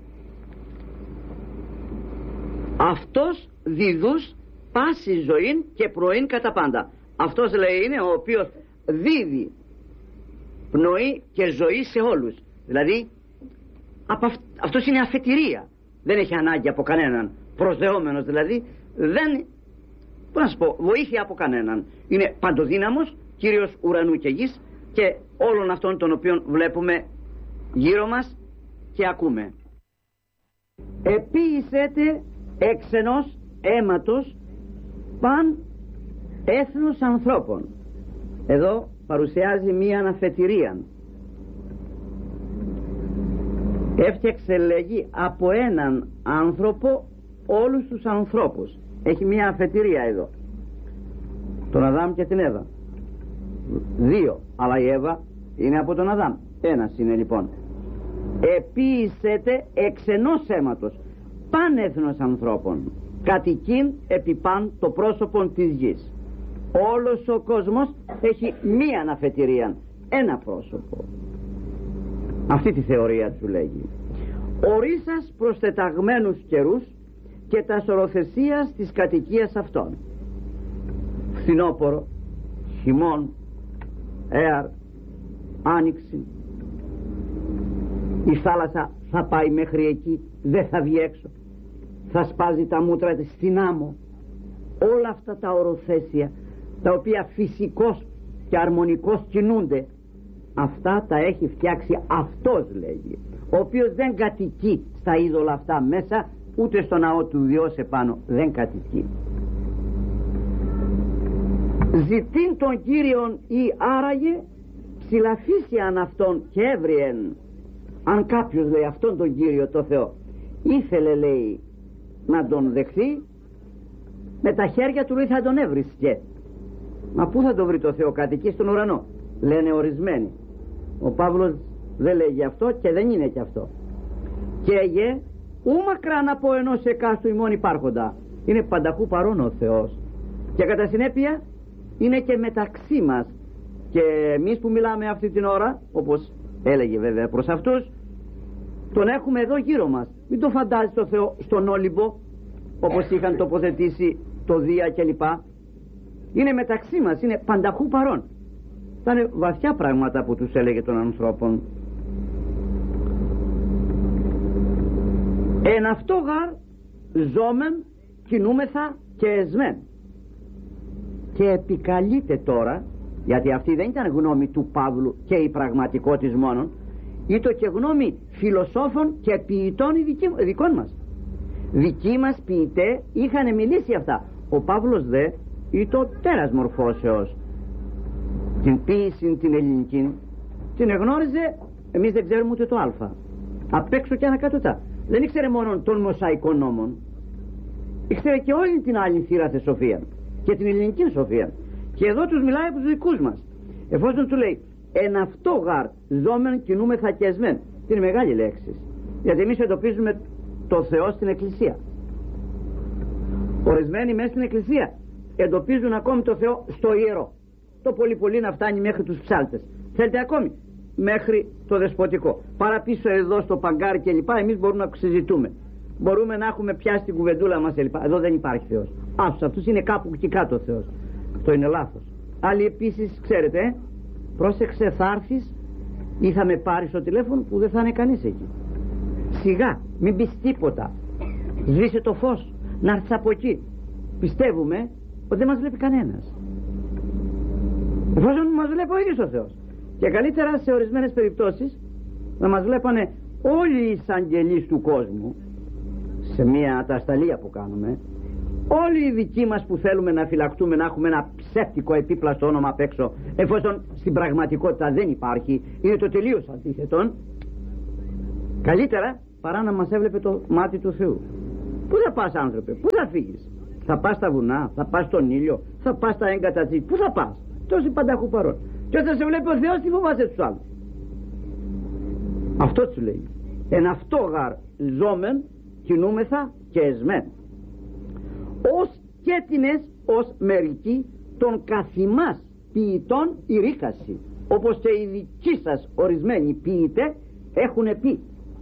Αυτός διδούς πάση ζωήν και πνοήν κατά πάντα. Αυτός, λέει, είναι ο οποίος δίδει πνοή και ζωή σε όλους. Δηλαδή αυ... αυτός είναι αφετηρία, δεν έχει ανάγκη από κανέναν, προσδεόμενος δηλαδή, δεν, πώς να σου πω, βοήθεια από κανέναν. Είναι παντοδύναμος, Κύριος ουρανού και γης και όλων αυτών των οποίων βλέπουμε γύρω μας και ακούμε. Επίησέτε εξ ενός αίματος παν έθνος ανθρώπων. Εδώ παρουσιάζει μία αναφετηρία. Έφτιαξε, λέγει, από έναν άνθρωπο όλους τους ανθρώπους. Έχει μία αφετηρία εδώ, τον Αδάμ και την Εύα. Δύο, αλλά η Εύα είναι από τον Αδάμ. Ένας είναι λοιπόν. Επίησέτε εξ ενός αίματος παν έθνος ανθρώπων, κατοικήν επί παν το πρόσωπο της γης. Όλος ο κόσμος έχει μία αναφετηρία, ένα πρόσωπο. Αυτή τη θεωρία του λέγει. Ορίσας προστεταγμένους καιρούς και τα σωροθεσίας της κατοικίας αυτών. Φθινόπορο, χειμών, έαρ, άνοιξη. Η θάλασσα θα πάει μέχρι εκεί, δεν θα βγει έξω, θα σπάζει τα μούτρα της στην άμμο. Όλα αυτά τα οροθέσια, τα οποία φυσικώς και αρμονικώς κινούνται, αυτά τα έχει φτιάξει αυτός, λέγει, ο οποίος δεν κατοικεί στα είδωλα αυτά μέσα, ούτε στο ναό του Διός επάνω δεν κατοικεί. Ζητήν τον Κύριον ή άραγε ψηλαφίσιαν αυτόν και έβριεν. Αν κάποιος, λέει, αυτόν τον Κύριο το Θεό ήθελε, λέει, να τον δεχθεί, με τα χέρια του, λέει, θα τον έβρισκε. Μα πού θα τον βρει το Θεό? Κατοικεί στον ουρανό, λένε ορισμένοι. Ο Παύλος δεν λέγει αυτό και δεν είναι και αυτό. Και έγε ου μακράν από ενός εκάστου ημών υπάρχοντα. Είναι πανταχού παρόν ο Θεός και κατά συνέπεια είναι και μεταξύ μας. Και εμείς που μιλάμε αυτή την ώρα, όπως έλεγε βέβαια προς αυτούς, τον έχουμε εδώ γύρω μας. Μην το φαντάζεις το Θεό στον Όλυμπο, όπως είχαν τοποθετήσει το Δία κλπ. Είναι μεταξύ μας, είναι πανταχού παρόν. Θα είναι βαθιά πράγματα που τους έλεγε των ανθρώπων. Εν αυτό γαρ ζώμεν κινούμεθα και εσμέν. Και επικαλείται τώρα, γιατί αυτή δεν ήταν γνώμη του Παύλου και η πραγματικότης μόνον, ήταν και γνώμη φιλοσόφων και ποιητών δικών μας. Δικοί μας ποιητέ είχαν μιλήσει αυτά. Ο Παύλος δε ήταν τέρας μορφώσεως. Την ποίηση την ελληνική την εγνώριζε, εμείς δεν ξέρουμε ούτε το α. Απ' έξω και ανακατωτά. Δεν ήξερε μόνο των μοσαϊκών νόμων, ήξερε και όλη την άλλη θύραθε σοφία και την ελληνική σοφία. Και εδώ τους μιλάει από τους δικούς μας. Εφόσον του λέει εν αυτό γαρ ζώμεν κινούμεθα και εσμέν, είναι μεγάλη λέξη, γιατί εμείς εντοπίζουμε το Θεό στην Εκκλησία. Ορισμένοι μέσα στην Εκκλησία εντοπίζουν ακόμη το Θεό στο ιερό. Το πολύ πολύ να φτάνει μέχρι τους ψάλτες. Θέλετε ακόμη μέχρι το δεσποτικό. Παραπίσω εδώ στο παγκάρι και λοιπά, εμείς μπορούμε να συζητούμε. Μπορούμε να έχουμε πιάσει την κουβεντούλα μας και λοιπά. Εδώ δεν υπάρχει Θεός. Άσους αυτούς είναι κάπου εκεί κάτω ο Θεός. Αυτό είναι λάθος. Άλλοι επίσης, ξέρετε, ε, πρόσεξε, θα έρθεις ή θα με πάρεις στο τηλέφωνο που δεν θα είναι κανείς εκεί. Σιγά, μην πεις τίποτα. Σβήσε το φως, να έρθεις από εκεί. Πιστεύουμε ότι δεν μας βλέπει κανένας. Εφόσον μας βλέπει ο ίδιος ο Θεός. Και καλύτερα σε ορισμένες περιπτώσεις να μας βλέπανε όλοι οι εισαγγελείς του κόσμου, σε μια ατασταλία που κάνουμε, Όλοι οι δικοί μας που θέλουμε να φυλακτούμε, να έχουμε ένα ψεύτικο επίπλαστο όνομα απ' έξω, εφόσον στην πραγματικότητα δεν υπάρχει, είναι το τελείως αντίθετο, καλύτερα παρά να μας έβλεπε το μάτι του Θεού. Πού θα πας, άνθρωπε, πού θα φύγεις? Θα πας στα βουνά, θα πας στον ήλιο, θα πας στα έγκατα της, πού θα πας? Τόσοι πανταχού παρόν. Και όταν σε βλέπει ο Θεός, τι φοβάσαι τους άλλους? Αυτό του λέει. Εν αυτό γαρ ζώμεν κινούμεθα και εσμέν. Ως κέτινες ως μερικοί των καθημάς ποιητών η ρίκαση, όπως και οι δικοί σας ορισμένοι ποιητέ έχουν πει.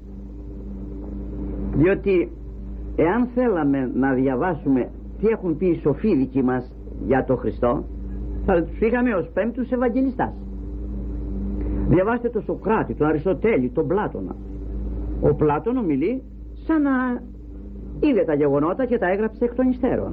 Διότι εάν θέλαμε να διαβάσουμε τι έχουν πει οι σοφοί δικοί μας για τον Χριστό, θα τους είχαμε ως πέμπτους Ευαγγελιστάς. Διαβάστε τον Σοκράτη, τον Αριστοτέλη, τον Πλάτωνα. Ο Πλάτωνο μιλεί σαν να είδε τα γεγονότα και τα έγραψε εκ των υστέρων.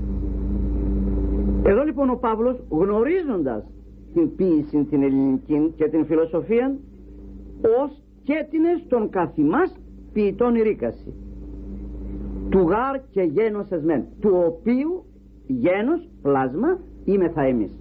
Εδώ λοιπόν ο Παύλος, γνωρίζοντας την ποίηση την ελληνική και την φιλοσοφία, ως κέτινες των καθημάς ποιητών η ρίκαση, του γάρ και γένος εσμέν, του οποίου γένος, πλάσμα, είμεθα εμείς.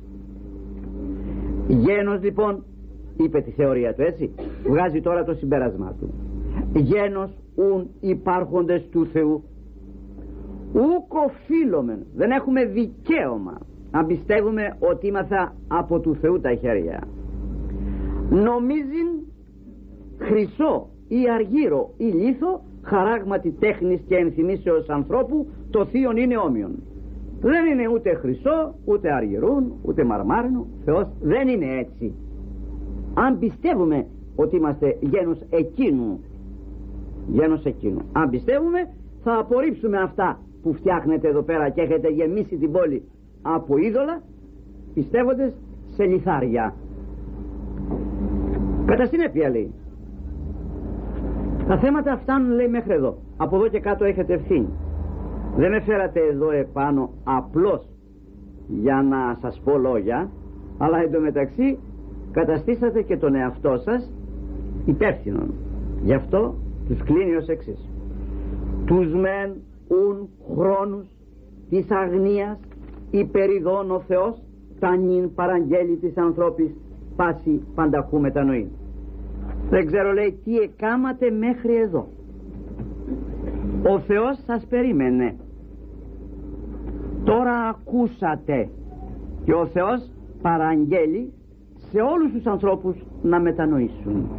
Γένος λοιπόν, είπε τη θεωρία του, έτσι, βγάζει τώρα το συμπέρασμά του. Γένος ουν υπάρχοντες του Θεού, ούκ οφείλομεν, δεν έχουμε δικαίωμα να πιστεύουμε ότι είμαθα από του Θεού τα χέρια. Νομίζειν χρυσό ή αργύρο ή λίθο, χαράγματι τέχνης και ενθυμίσεως ανθρώπου, το θείον είναι όμοιον. Δεν είναι ούτε χρυσό, ούτε αργυρούν, ούτε μαρμάρινο. Θεός δεν είναι έτσι. Αν πιστεύουμε ότι είμαστε γένος εκείνου, γένος εκείνου, αν πιστεύουμε, θα απορρίψουμε αυτά που φτιάχνετε εδώ πέρα και έχετε γεμίσει την πόλη από είδωλα, πιστεύοντες σε λιθάρια. Κατά συνέπεια, λέει, τα θέματα φτάνουν, λέει, μέχρι εδώ. Από εδώ και κάτω έχετε ευθύνη. Δεν με φέρατε εδώ επάνω απλώς για να σας πω λόγια, αλλά εντωμεταξύ καταστήσατε και τον εαυτό σας υπεύθυνον. Γι' αυτό τους κλείνει ως εξής. Τους μεν ουν χρόνους της αγνίας υπεριδών ο Θεός τα νυν παραγγέλει της ανθρώπης πάση πανταχού μετανοεί. Δεν ξέρω, λέει, τι εκάματε μέχρι εδώ. Ο Θεός σας περίμενε. Τώρα ακούσατε και ο Θεός παραγγέλει σε όλους τους ανθρώπους να μετανοήσουν.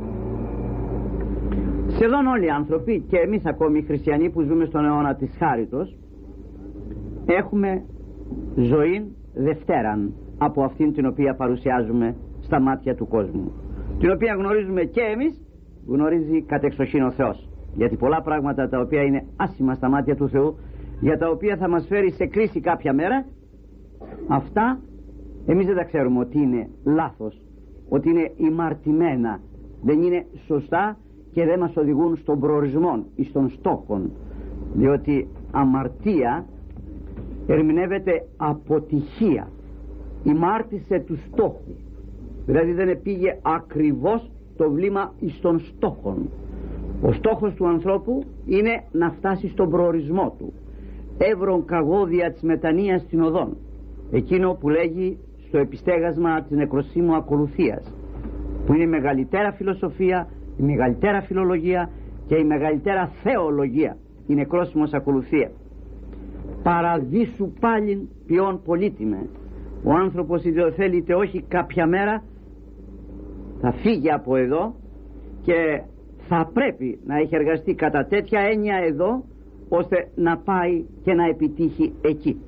Σχεδόν όλοι οι άνθρωποι, και εμείς ακόμη οι χριστιανοί που ζούμε στον αιώνα της χάριτος, έχουμε ζωή δευτέραν από αυτήν την οποία παρουσιάζουμε στα μάτια του κόσμου, την οποία γνωρίζουμε και εμείς, γνωρίζει κατεξοχήν ο Θεός. Γιατί πολλά πράγματα τα οποία είναι άσχημα στα μάτια του Θεού, για τα οποία θα μας φέρει σε κρίση κάποια μέρα, αυτά εμείς δεν τα ξέρουμε ότι είναι λάθος, ότι είναι ημαρτημένα, δεν είναι σωστά και δεν μας οδηγούν στον προορισμό ή στον στόχο, διότι αμαρτία ερμηνεύεται αποτυχία, ημάρτησε του στόχου, δηλαδή δεν πήγε ακριβώς το βλήμα εις τον στόχο. Ο στόχος του ανθρώπου είναι να φτάσει στον προορισμό του, εύρον καγώδια της μετανοίας στην οδόν, εκείνο που λέγει στο επιστέγασμα της νεκροσύμου ακολουθίας, που είναι η μεγαλύτερα φιλοσοφία, η μεγαλύτερα φιλολογία και η μεγαλύτερα θεολογία, η νεκρόσιμος ακολουθία. Παραδείσου πάλιν ποιον πολύτιμε. Ο άνθρωπος είτε το θέλει είτε όχι, κάποια μέρα θα φύγει από εδώ και θα πρέπει να έχει εργαστεί κατά τέτοια έννοια εδώ, ώστε να πάει και να επιτύχει εκεί.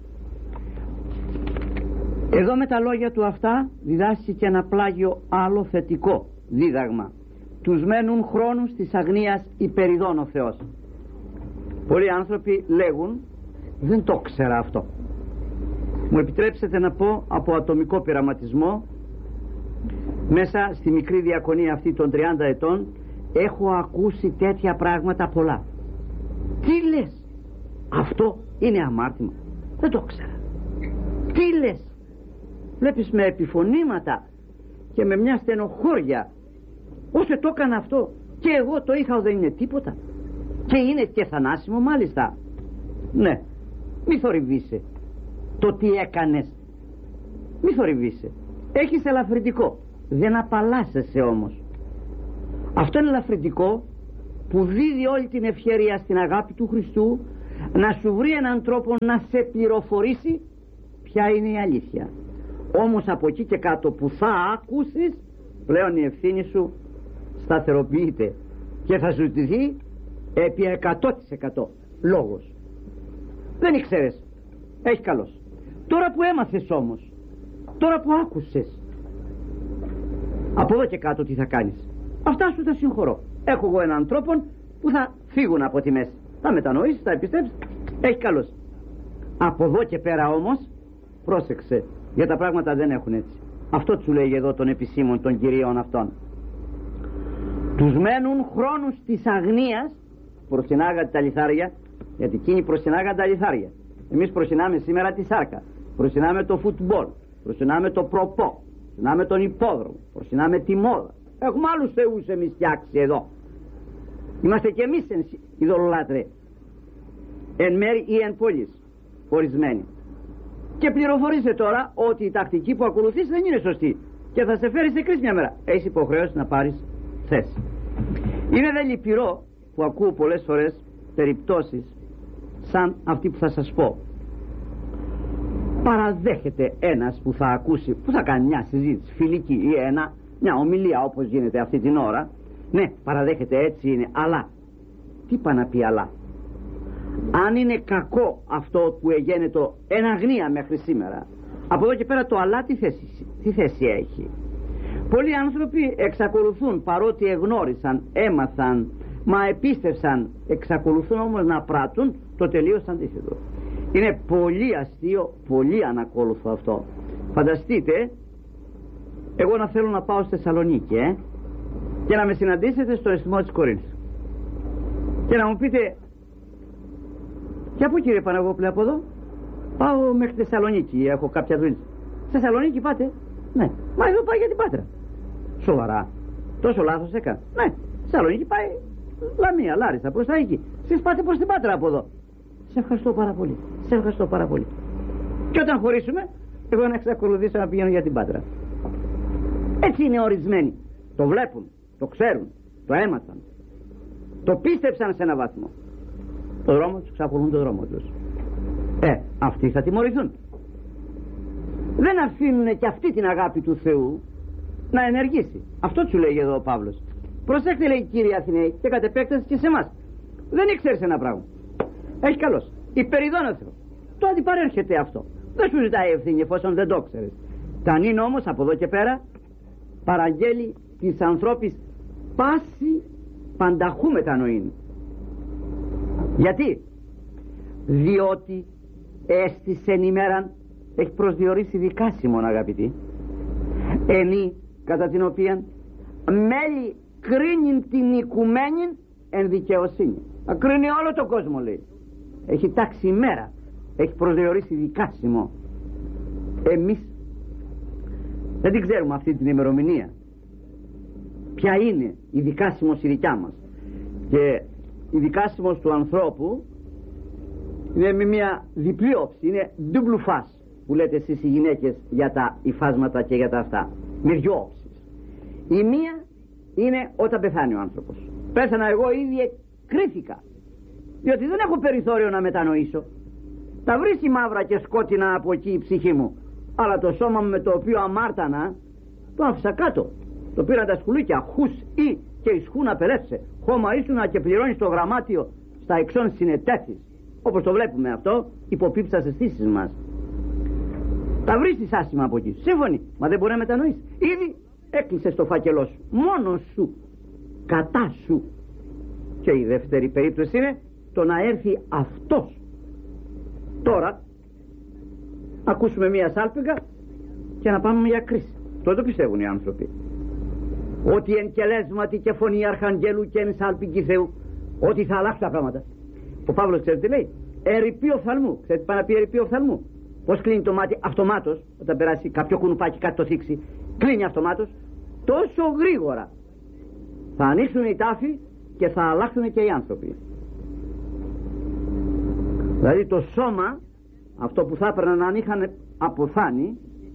Εδώ με τα λόγια του αυτά διδάσκει και ένα πλάγιο άλλο θετικό δίδαγμα. Τους μένουν χρόνους της αγνίας υπεριδών ο Θεός. Πολλοί άνθρωποι λέγουν, δεν το ξέρα αυτό. Μου επιτρέψετε να πω από ατομικό πειραματισμό, μέσα στη μικρή διακονία αυτή των τριάντα ετών έχω ακούσει τέτοια πράγματα πολλά. Τι λες, αυτό είναι αμάρτημα? Δεν το ξέρα. Τι λες? Βλέπεις με επιφωνήματα και με μια στενοχώρια, όσο το έκανα αυτό και εγώ το είχα, δεν είναι τίποτα και είναι και θανάσιμο μάλιστα. Ναι, Μη θορυβείσαι το τι έκανες. Μη θορυβείσαι. Έχεις ελαφρυντικό. Δεν απαλλάσσεσαι όμως. Αυτό είναι ελαφρυντικό που δίδει όλη την ευχέρεια στην αγάπη του Χριστού να σου βρει έναν τρόπο να σε πληροφορήσει ποια είναι η αλήθεια. Όμως από εκεί και κάτω που θα ακούσεις, πλέον η ευθύνη σου σταθεροποιείται και θα σου ζητηθεί επί εκατό τοις εκατό λόγος. Δεν ήξερες, έχει καλώς. Τώρα που έμαθες όμως, τώρα που άκουσες, από εδώ και κάτω τι θα κάνεις? Αυτά σου τα συγχωρώ. Έχω εγώ έναν τρόπο που θα φύγουν από τη μέση. Θα μετανοήσεις, θα επιστρέψεις, έχει καλώς. Από εδώ και πέρα όμως, πρόσεξε, για τα πράγματα δεν έχουν έτσι. Αυτό σου λέει εδώ των επισήμων των κυρίων αυτών. Τους μένουν χρόνους της αγνίας. Προσυνάγατε τα λιθάρια, γιατί εκείνοι προσυνάγατε τα λιθάρια. Εμείς προσυνάμε σήμερα τη σάρκα, προσυνάμε το φουτμπολ, προσυνάμε το προπό, προσυνάμε τον υπόδρομο, προσυνάμε τη μόδα. Έχουμε άλλους θεούς εμείς φτιάξει εδώ. Είμαστε κι εμείς ειδωλολάτρε, εν μέρη ή εν πόλης, ορισμένοι. Και πληροφορείσαι τώρα ότι η τακτική που ακολουθείς δεν είναι σωστή και θα σε φέρει σε κρίση μια μέρα. Έχεις υποχρέωση να πάρεις θέση. Είναι δε λυπηρό που ακούω πολλές φορές περιπτώσεις σαν αυτή που θα σας πω. Παραδέχεται ένας που θα ακούσει, που θα κάνει μια συζήτηση φιλική ή ένα, μια ομιλία όπως γίνεται αυτή την ώρα. Ναι, παραδέχεται, έτσι είναι, αλλά τι πάει να πει αλλά? Αν είναι κακό αυτό που εγένετο εν αγνία μέχρι σήμερα, από εδώ και πέρα το αλλά τι θέση, τι θέση έχει? Πολλοί άνθρωποι εξακολουθούν, παρότι εγνώρισαν, έμαθαν, μα επίστευσαν, εξακολουθούν όμως να πράττουν το τελείως αντίθετο. Είναι πολύ αστείο, πολύ ανακόλουθο αυτό. Φανταστείτε εγώ να θέλω να πάω στη Θεσσαλονίκη ε, και να με συναντήσετε στο αισθημό της Κορίνθου και να μου πείτε, και από κύριε Παναγόπουλε, από εδώ πάω μέχρι τη Θεσσαλονίκη, έχω κάποια δουλειά. Στη Θεσσαλονίκη πάτε? Ναι. Μα εδώ πάει για την Πάτρα. Σοβαρά? Τόσο λάθος έκανα? Ναι. Στη Θεσσαλονίκη πάει Λαμία, Λάρισα, προς τα εκεί. Εσείς πάτε προς την Πάτρα από εδώ. Σε ευχαριστώ πάρα πολύ. Σε ευχαριστώ πάρα πολύ. Και όταν χωρίσουμε, εγώ να εξακολουθήσω να πηγαίνω για την Πάτρα. Έτσι είναι ορισμένοι. Το βλέπουν, το ξέρουν, το έμαθαν, το πίστεψαν σε έναν βαθμό. Το δρόμο τους, ξακολουθούν το δρόμο τους. Ε, αυτοί θα τιμωρηθούν. Δεν αφήνουν και αυτή την αγάπη του Θεού να ενεργήσει. Αυτό σου λέει εδώ ο Παύλος. Προσέξτε, λέει, κύριε Αθηναίοι, και κατ' επέκταση και σε εμάς. Δεν ήξερες ένα πράγμα. Έχει καλώς. Υπερηδών ο Θεός. Το αντιπαρέρχεται αυτό. Δεν σου ζητάει ευθύνη εφόσον δεν το ξέρεις. Ταν είναι όμως από εδώ και πέρα παραγγέλει της ανθρώπης πάση πανταχού μετανοήν. Γιατί? Διότι έστησεν ημέραν, έχει προσδιορίσει δικάσιμον, αγαπητοί, ενή κατά την οποία μέλη κρίνει την οικουμένη εν δικαιοσύνη. Θα κρίνει όλο τον κόσμο, λέει. Έχει τάξει ημέρα, έχει προσδιορίσει δικάσιμο. Εμείς δεν την ξέρουμε αυτή την ημερομηνία, ποια είναι η δικάσιμος η δικιά μας. Και η δικάσιμος του ανθρώπου είναι με μια διπλή όψη, είναι double face που λέτε εσείς οι γυναίκες για τα υφάσματα και για τα αυτά, με δυο όψεις. Η μία είναι όταν πεθάνει ο άνθρωπος. Πέθανα εγώ ήδη, κρίθηκα, διότι δεν έχω περιθώριο να μετανοήσω. Τα βρίσκει μαύρα και σκότεινα από εκεί η ψυχή μου, αλλά το σώμα μου με το οποίο αμάρτανα το άφησα κάτω. Το πήραν τα σκουλίκια, χους ή και ισχούν απελεύσε. Χώμα ήσουνα και πληρώνεις το γραμμάτιο στα εξών συνετέθεις. Όπως το βλέπουμε αυτό, υποπίψα στις αισθήσεις μας. Τα βρίσκεις άσχημα από εκεί. Σύμφωνοι, μα δεν μπορεί να μετανοείς. Ήδη έκλεισες το φάκελό σου. Μόνος σου. Κατά σου. Και η δεύτερη περίπτωση είναι το να έρθει αυτός. Τώρα ακούσουμε μία σάλπιγγα και να πάμε για κρίση. Το το πιστεύουν οι άνθρωποι. Ότι εν κελέσματι και φωνή αρχαγγέλου και εν σάλπιγγι Θεού, ότι θα αλλάξουν τα πράγματα. Ο Παύλος ξέρετε τι λέει? Ερειπή οφθαλμού. Ξέρετε πάει να πει ερειπή οφθαλμού? Πώς κλείνει το μάτι αυτομάτως όταν περάσει κάποιο κουνουπάκι, κάτι το θίξει? Κλείνει αυτομάτως. Τόσο γρήγορα θα ανοίξουν οι τάφοι και θα αλλάξουν και οι άνθρωποι. Δηλαδή το σώμα αυτό που θα έπαιρναν αν είχαν αποθάνει,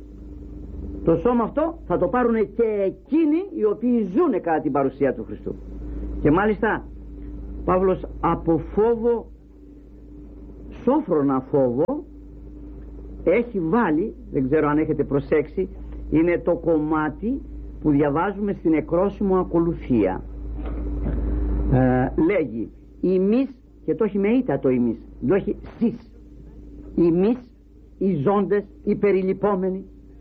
το σώμα αυτό θα το πάρουν και εκείνοι οι οποίοι ζουν κατά την παρουσία του Χριστού. Και μάλιστα Παύλος από φόβο, σόφρονα φόβο, έχει βάλει, δεν ξέρω αν έχετε προσέξει, είναι το κομμάτι που διαβάζουμε στην εκρόσιμο ακολουθία. Ε, λέγει ημείς, και το έχει με ήττα το ημείς, το έχει σεις, ημείς οι ζώντες, οι περιλυπόμενοι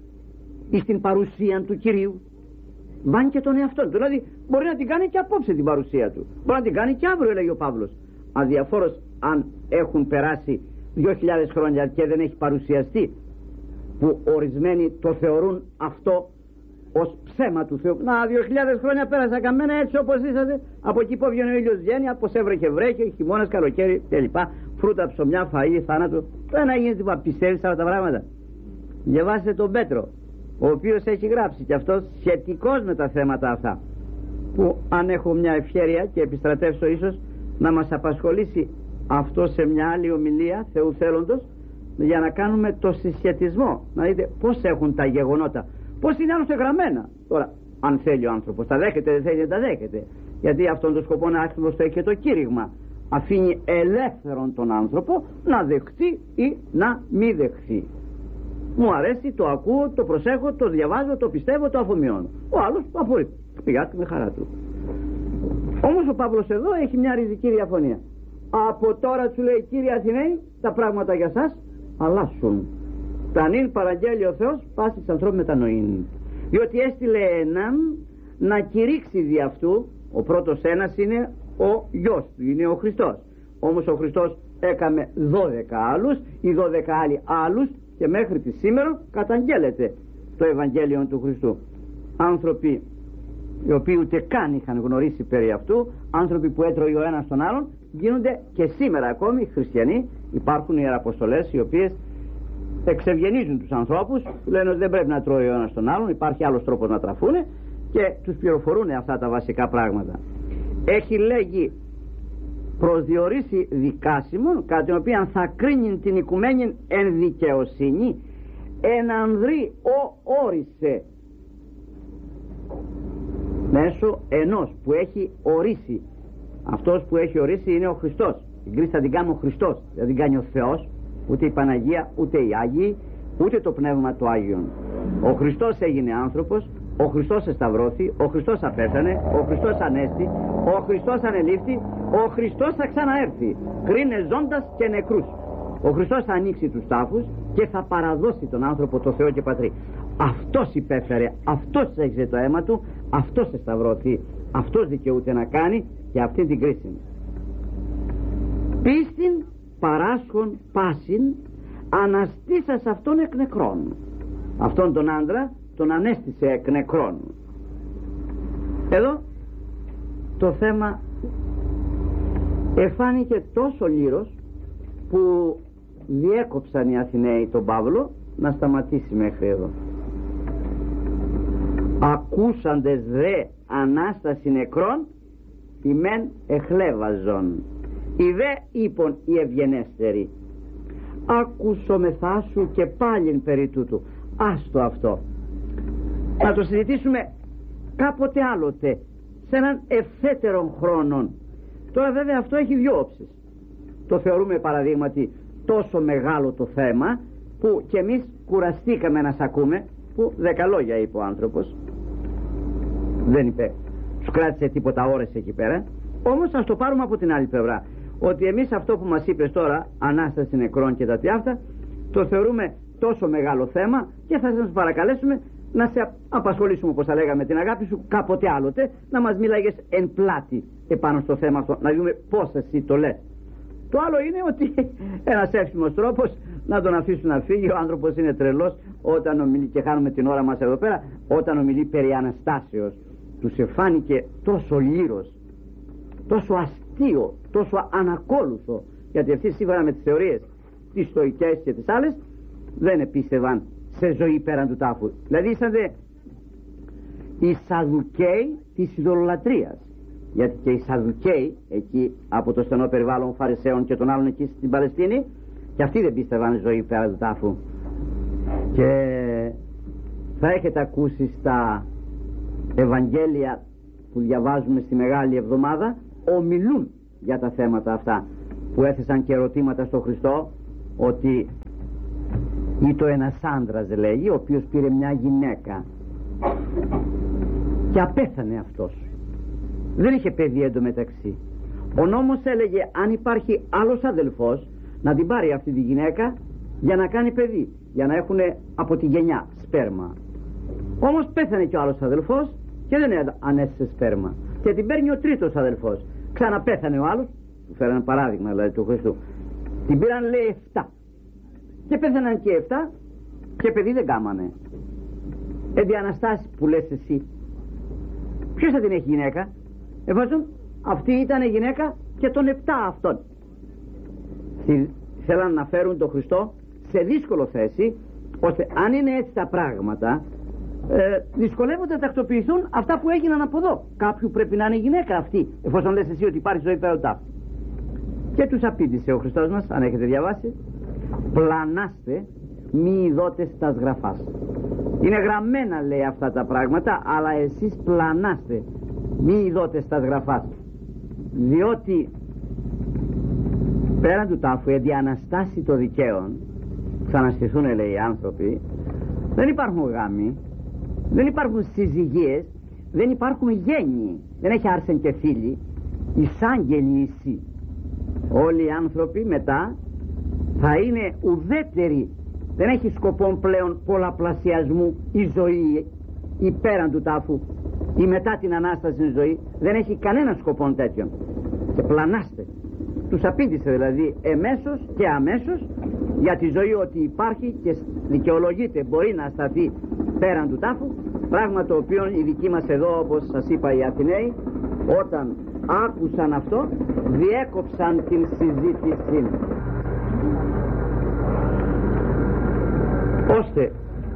εις την παρουσία του Κυρίου. Βάνει και τον εαυτό του, δηλαδή μπορεί να την κάνει και απόψε την παρουσία του, μπορεί να την κάνει και αύριο, λέει ο Παύλος, αδιαφόρος αν έχουν περάσει δύο χιλιάδες χρόνια και δεν έχει παρουσιαστεί, που ορισμένοι το θεωρούν αυτό ως ψέμα του Θεού. Να, δύο χιλιάδες χρόνια πέρασα καμένα έτσι όπως είσατε, από εκεί που έβγαινε ο ήλιος βγαίνει, από έβρεχε βρέχει, χειμώνας, καλοκαίρι κλπ. Φρούτα, ψωμιά, φαΐ, θάνατο. Το ένα γίνεται που πιστεύεις αυτά τα πράγματα. Διαβάστε τον Πέτρο, ο οποίος έχει γράψει και αυτός σχετικός με τα θέματα αυτά, που αν έχω μια ευχέρεια και επιστρατεύσω ίσως να μας απασχολήσει αυτό σε μια άλλη ομιλία Θεού θέλοντος, για να κάνουμε το συσχετισμό, να δείτε πώς έχουν τα γεγονότα, πώς είναι άλλωστε γραμμένα. Τώρα αν θέλει ο άνθρωπος τα δέχεται, δεν θέλει, δεν τα δέχεται, γιατί αυτόν τον σκοπό να ακριβώς το έχει και το κήρυγμα, αφήνει ελεύθερον τον άνθρωπο να δεχθεί ή να μη δεχθεί. Μου αρέσει, το ακούω, το προσέχω, το διαβάζω, το πιστεύω, το αφομοιώνω. Ο άλλος το απορρίπτει, πηγάζει με χαρά του. Όμως ο Παύλος εδώ έχει μια ριζική διαφωνία. Από τώρα του λέει, κύριε Αθηναίοι, τα πράγματα για σας αλλάσουν. Τα νυν παραγγέλει ο Θεός πάσης ανθρώπου μετανοήν. Διότι έστειλε έναν να κηρύξει δι' αυτού. Ο πρώτος ένας είναι ο γιος του, είναι ο Χριστός. Όμως ο Χριστός έκαμε δώδεκα άλλους, οι δώδεκα άλλοι άλλους, και μέχρι τη σήμερα καταγγέλλεται το Ευαγγέλιο του Χριστού. Άνθρωποι οι οποίοι ούτε καν είχαν γνωρίσει περί αυτού, άνθρωποι που έτρωγε ο ένας τον άλλον, γίνονται και σήμερα ακόμη χριστιανοί. Υπάρχουν ιεραποστολές οι οποίες εξευγενίζουν τους ανθρώπους, λένε ότι δεν πρέπει να τρώει ο ένας τον άλλον, υπάρχει άλλος τρόπος να τραφούνε, και τους πληροφορούν αυτά τα βασικά πράγματα. Έχει λέγει προσδιορίσει δικάσιμον, κατά την οποία θα κρίνει την οικουμένη εν δικαιοσύνη, εν ανδρή ο όρισε, μέσω ενός που έχει ορίσει. Αυτός που έχει ορίσει είναι ο Χριστός. Την κρίση θα την κάνει ο Χριστός, δεν την κάνει ο Θεός, ούτε η Παναγία, ούτε οι Άγιοι, ούτε το Πνεύμα του Άγιον. Ο Χριστός έγινε άνθρωπος, ο Χριστός εσταυρώθη, ο Χριστός απέθανε, ο Χριστός ανέστη, ο Χριστός ανελήφθη, ο Χριστός θα ξαναέρθει, κρίνε ζώντας και νεκρούς. Ο Χριστός θα ανοίξει τους τάφους και θα παραδώσει τον άνθρωπο το Θεό και Πατρί. Αυτός υπέφερε, αυτός έξε το αίμα του, αυτός εσταυρώθη, αυτός δικαιούται να κάνει και αυτή την κρίση. Πίστην παράσχον πάσιν αναστήσας αυτόν εκ νεκρών. Αυτόν τον άντρα τον ανέστησε εκ νεκρών. Εδώ το θέμα εφάνηκε τόσο λύρος που διέκοψαν οι Αθηναίοι τον Παύλο να σταματήσει μέχρι εδώ. Ακούσαντες δε Ανάσταση νεκρών, οι μεν εχλέβαζον, οι δε είπον οι ευγενέστεροι, άκουσομεθά σου και πάλιν περί τούτου. Άστο αυτό, να το συζητήσουμε κάποτε άλλοτε, σε έναν ευθέτερον χρόνο. Τώρα βέβαια αυτό έχει δυο όψεις. Το θεωρούμε παραδείγματι τόσο μεγάλο το θέμα που και εμείς κουραστήκαμε να σ' ακούμε, που δέκα λόγια είπε ο άνθρωπος, δεν είπε, σου κράτησε τίποτα ώρες εκεί πέρα. Όμως ας το πάρουμε από την άλλη πλευρά, ότι εμείς αυτό που μας είπες τώρα, Ανάσταση νεκρών και τα τι αυτά, το θεωρούμε τόσο μεγάλο θέμα και θα σας παρακαλέσουμε να σε απασχολήσουμε, όπως θα λέγαμε, την αγάπη σου κάποτε άλλοτε, να μας μίλαγες εν πλάτη επάνω στο θέμα αυτό, να δούμε πώς εσύ το λες. Το άλλο είναι ότι ένας εύσημος τρόπος να τον αφήσουν να φύγει. Ο άνθρωπος είναι τρελός όταν ομιλεί, και χάνουμε την ώρα μας εδώ πέρα, όταν ομιλεί περί Αναστάσεως. Τους εφάνηκε τόσο λύρος, τόσο αστείο, τόσο ανακόλουθο, γιατί αυτοί σύμφωνα με τις θεωρίες τις στοικές και τις άλλες δεν επίστευαν σε ζωή πέραν του τάφου. Δηλαδή ήσαντε οι Σαδουκαίοι της ειδωλολατρίας, γιατί και οι Σαδουκαίοι εκεί από το στενό περιβάλλον Φαρισαίων και των άλλων εκεί στην Παλαιστίνη Και αυτοί δεν πίστευαν ζωή πέρα του τάφου. Και θα έχετε ακούσει στα Ευαγγέλια που διαβάζουμε στη Μεγάλη Εβδομάδα, ομιλούν για τα θέματα αυτά, που έθεσαν και ερωτήματα στον Χριστό, ότι ήτο ένας άντρας, λέγει, ο οποίος πήρε μια γυναίκα και απέθανε αυτός, δεν είχε παιδί εντωμεταξύ. Ο νόμος έλεγε αν υπάρχει άλλος αδελφός να την πάρει αυτή τη γυναίκα για να κάνει παιδί, για να έχουν από τη γενιά σπέρμα. Όμως πέθανε και ο άλλος αδελφός και δεν ανέστησε σπέρμα, και την παίρνει ο τρίτος αδελφός. Ξαναπέθανε ο άλλος, του φέρανε παράδειγμα δηλαδή του Χριστού, την πήραν, λέει, εφτά και πέθαναν και εφτά και παιδί δεν κάμανε. Εντι Αναστάση που λες εσύ, ποιος θα την έχει γυναίκα, εφόσον αυτή ήταν η γυναίκα και των επτά αυτών. Θέλαν να φέρουν τον Χριστό σε δύσκολο θέση, ώστε αν είναι έτσι τα πράγματα, ε, δυσκολεύονται να τακτοποιηθούν αυτά που έγιναν από εδώ. Κάποιου πρέπει να είναι γυναίκα αυτή, εφόσον λες εσύ ότι υπάρχει ζωή πέρα του τάφου. Και τους απήντησε ο Χριστός μας, αν έχετε διαβάσει, πλανάστε μη ειδότες τας γραφάς. Είναι γραμμένα, λέει, αυτά τα πράγματα, αλλά εσείς πλανάστε μη ειδότες τας γραφάς, διότι πέραν του τάφου, εν τη Αναστάση των δικαίων, ξαναστηθούν, λέει, οι άνθρωποι, δεν υπάρχουν γάμοι, δεν υπάρχουν συζυγίες, δεν υπάρχουν γέννοι, δεν έχει άρσεν και φίλοι, εισάγγελοι εσύ. Όλοι οι άνθρωποι μετά θα είναι ουδέτεροι, δεν έχει σκοπό πλέον πολλαπλασιασμού η ζωή, η πέραν του τάφου, η μετά την Ανάσταση ζωή, δεν έχει κανένα σκοπό τέτοιον. Και πλανάστε. Τους απήντησε δηλαδή εμέσως και αμέσως για τη ζωή, ότι υπάρχει και δικαιολογείται, μπορεί να σταθεί πέραν του τάφου, πράγμα το οποίο οι δικοί μας εδώ, όπως σας είπα, οι Αθηναίοι, όταν άκουσαν αυτό διέκοψαν την συζήτηση, ώστε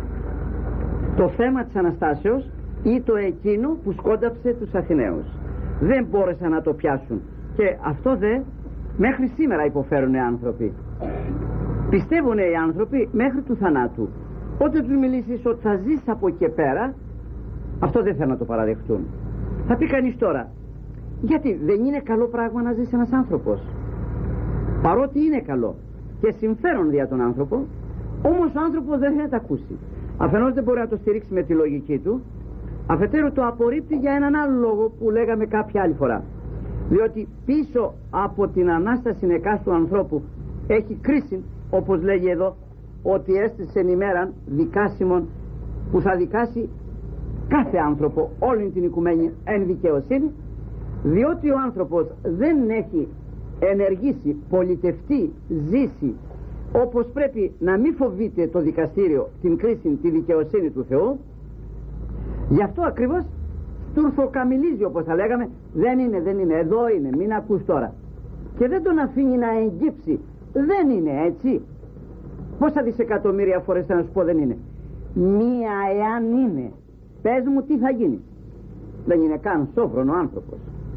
το θέμα της Αναστάσεως ή το εκείνο που σκόνταψε τους Αθηναίους δεν μπόρεσαν να το πιάσουν, και αυτό δε μέχρι σήμερα υποφέρουν οι άνθρωποι. Πιστεύουν οι άνθρωποι μέχρι του θανάτου. Όταν τους μιλήσεις ότι θα ζεις από εκεί και πέρα, αυτό δεν θέλουν να το παραδεχτούν. Θα πει κανείς τώρα, γιατί δεν είναι καλό πράγμα να ζήσει ένας άνθρωπος? Παρότι είναι καλό και συμφέρον για τον άνθρωπο, όμως ο άνθρωπος δεν θέλει να τα ακούσει. Αφενός δεν μπορεί να το στηρίξει με τη λογική του, αφετέρου το απορρίπτει για έναν άλλο λόγο που λέγαμε κάποια άλλη φορά. Διότι πίσω από την Ανάσταση εκάστου ανθρώπου έχει κρίση, όπως λέγει εδώ, ότι έστησεν ημέραν δικάσιμον, που θα δικάσει κάθε άνθρωπο, όλη την οικουμένη εν δικαιοσύνη, διότι ο άνθρωπος δεν έχει ενεργήσει, πολιτευτεί, ζήσει όπως πρέπει, να μην φοβείται το δικαστήριο, την κρίση, τη δικαιοσύνη του Θεού. Γι' αυτό ακριβώς στουρθοκαμιλίζει, όπως θα λέγαμε, δεν είναι, δεν είναι, εδώ είναι, μην ακούς τώρα, και δεν τον αφήνει να εγγύψει. Δεν είναι έτσι. Πόσα δισεκατομμύρια φορές θα να σου πω δεν είναι? Μία εάν είναι, πες μου τι θα γίνει. Δεν είναι καν σόφρον ο άνθρωπος.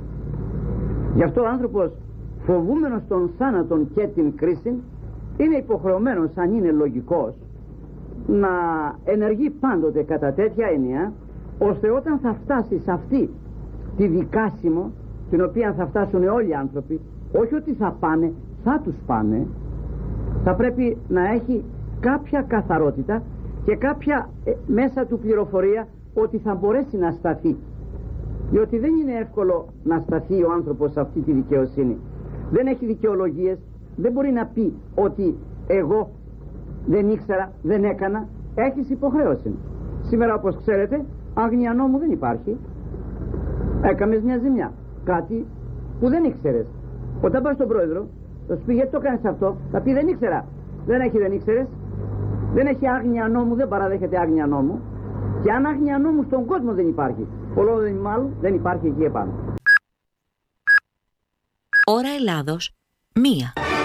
Γι' αυτό ο άνθρωπος, φοβούμενος τον θάνατον και την κρίση, είναι υποχρεωμένος, αν είναι λογικός, να ενεργεί πάντοτε κατά τέτοια έννοια, ώστε όταν θα φτάσει σε αυτή τη δικάσιμο, την οποία θα φτάσουν όλοι οι άνθρωποι, όχι ότι θα πάνε, θα τους πάνε, θα πρέπει να έχει κάποια καθαρότητα και κάποια ε, μέσα του πληροφορία ότι θα μπορέσει να σταθεί. Διότι δεν είναι εύκολο να σταθεί ο άνθρωπος σε αυτή τη δικαιοσύνη. Δεν έχει δικαιολογίες, δεν μπορεί να πει ότι εγώ δεν ήξερα, δεν έκανα. Έχεις υποχρέωση. Σήμερα, όπως ξέρετε, άγνοια νόμου δεν υπάρχει. Έκαμες μια ζημιά, κάτι που δεν ήξερες. Όταν πας στον πρόεδρο, θα σου πει γιατί το κάνεις αυτό, θα πει δεν ήξερα. Δεν έχει δεν ήξερες. Δεν έχει άγνοια νόμου, δεν παραδέχεται άγνοια νόμου. Και αν άγνοια νόμου στον κόσμο δεν υπάρχει, πολλό δεν μάλλον δεν υπάρχει εκεί επάνω. Ώρα Ελλάδος, μία.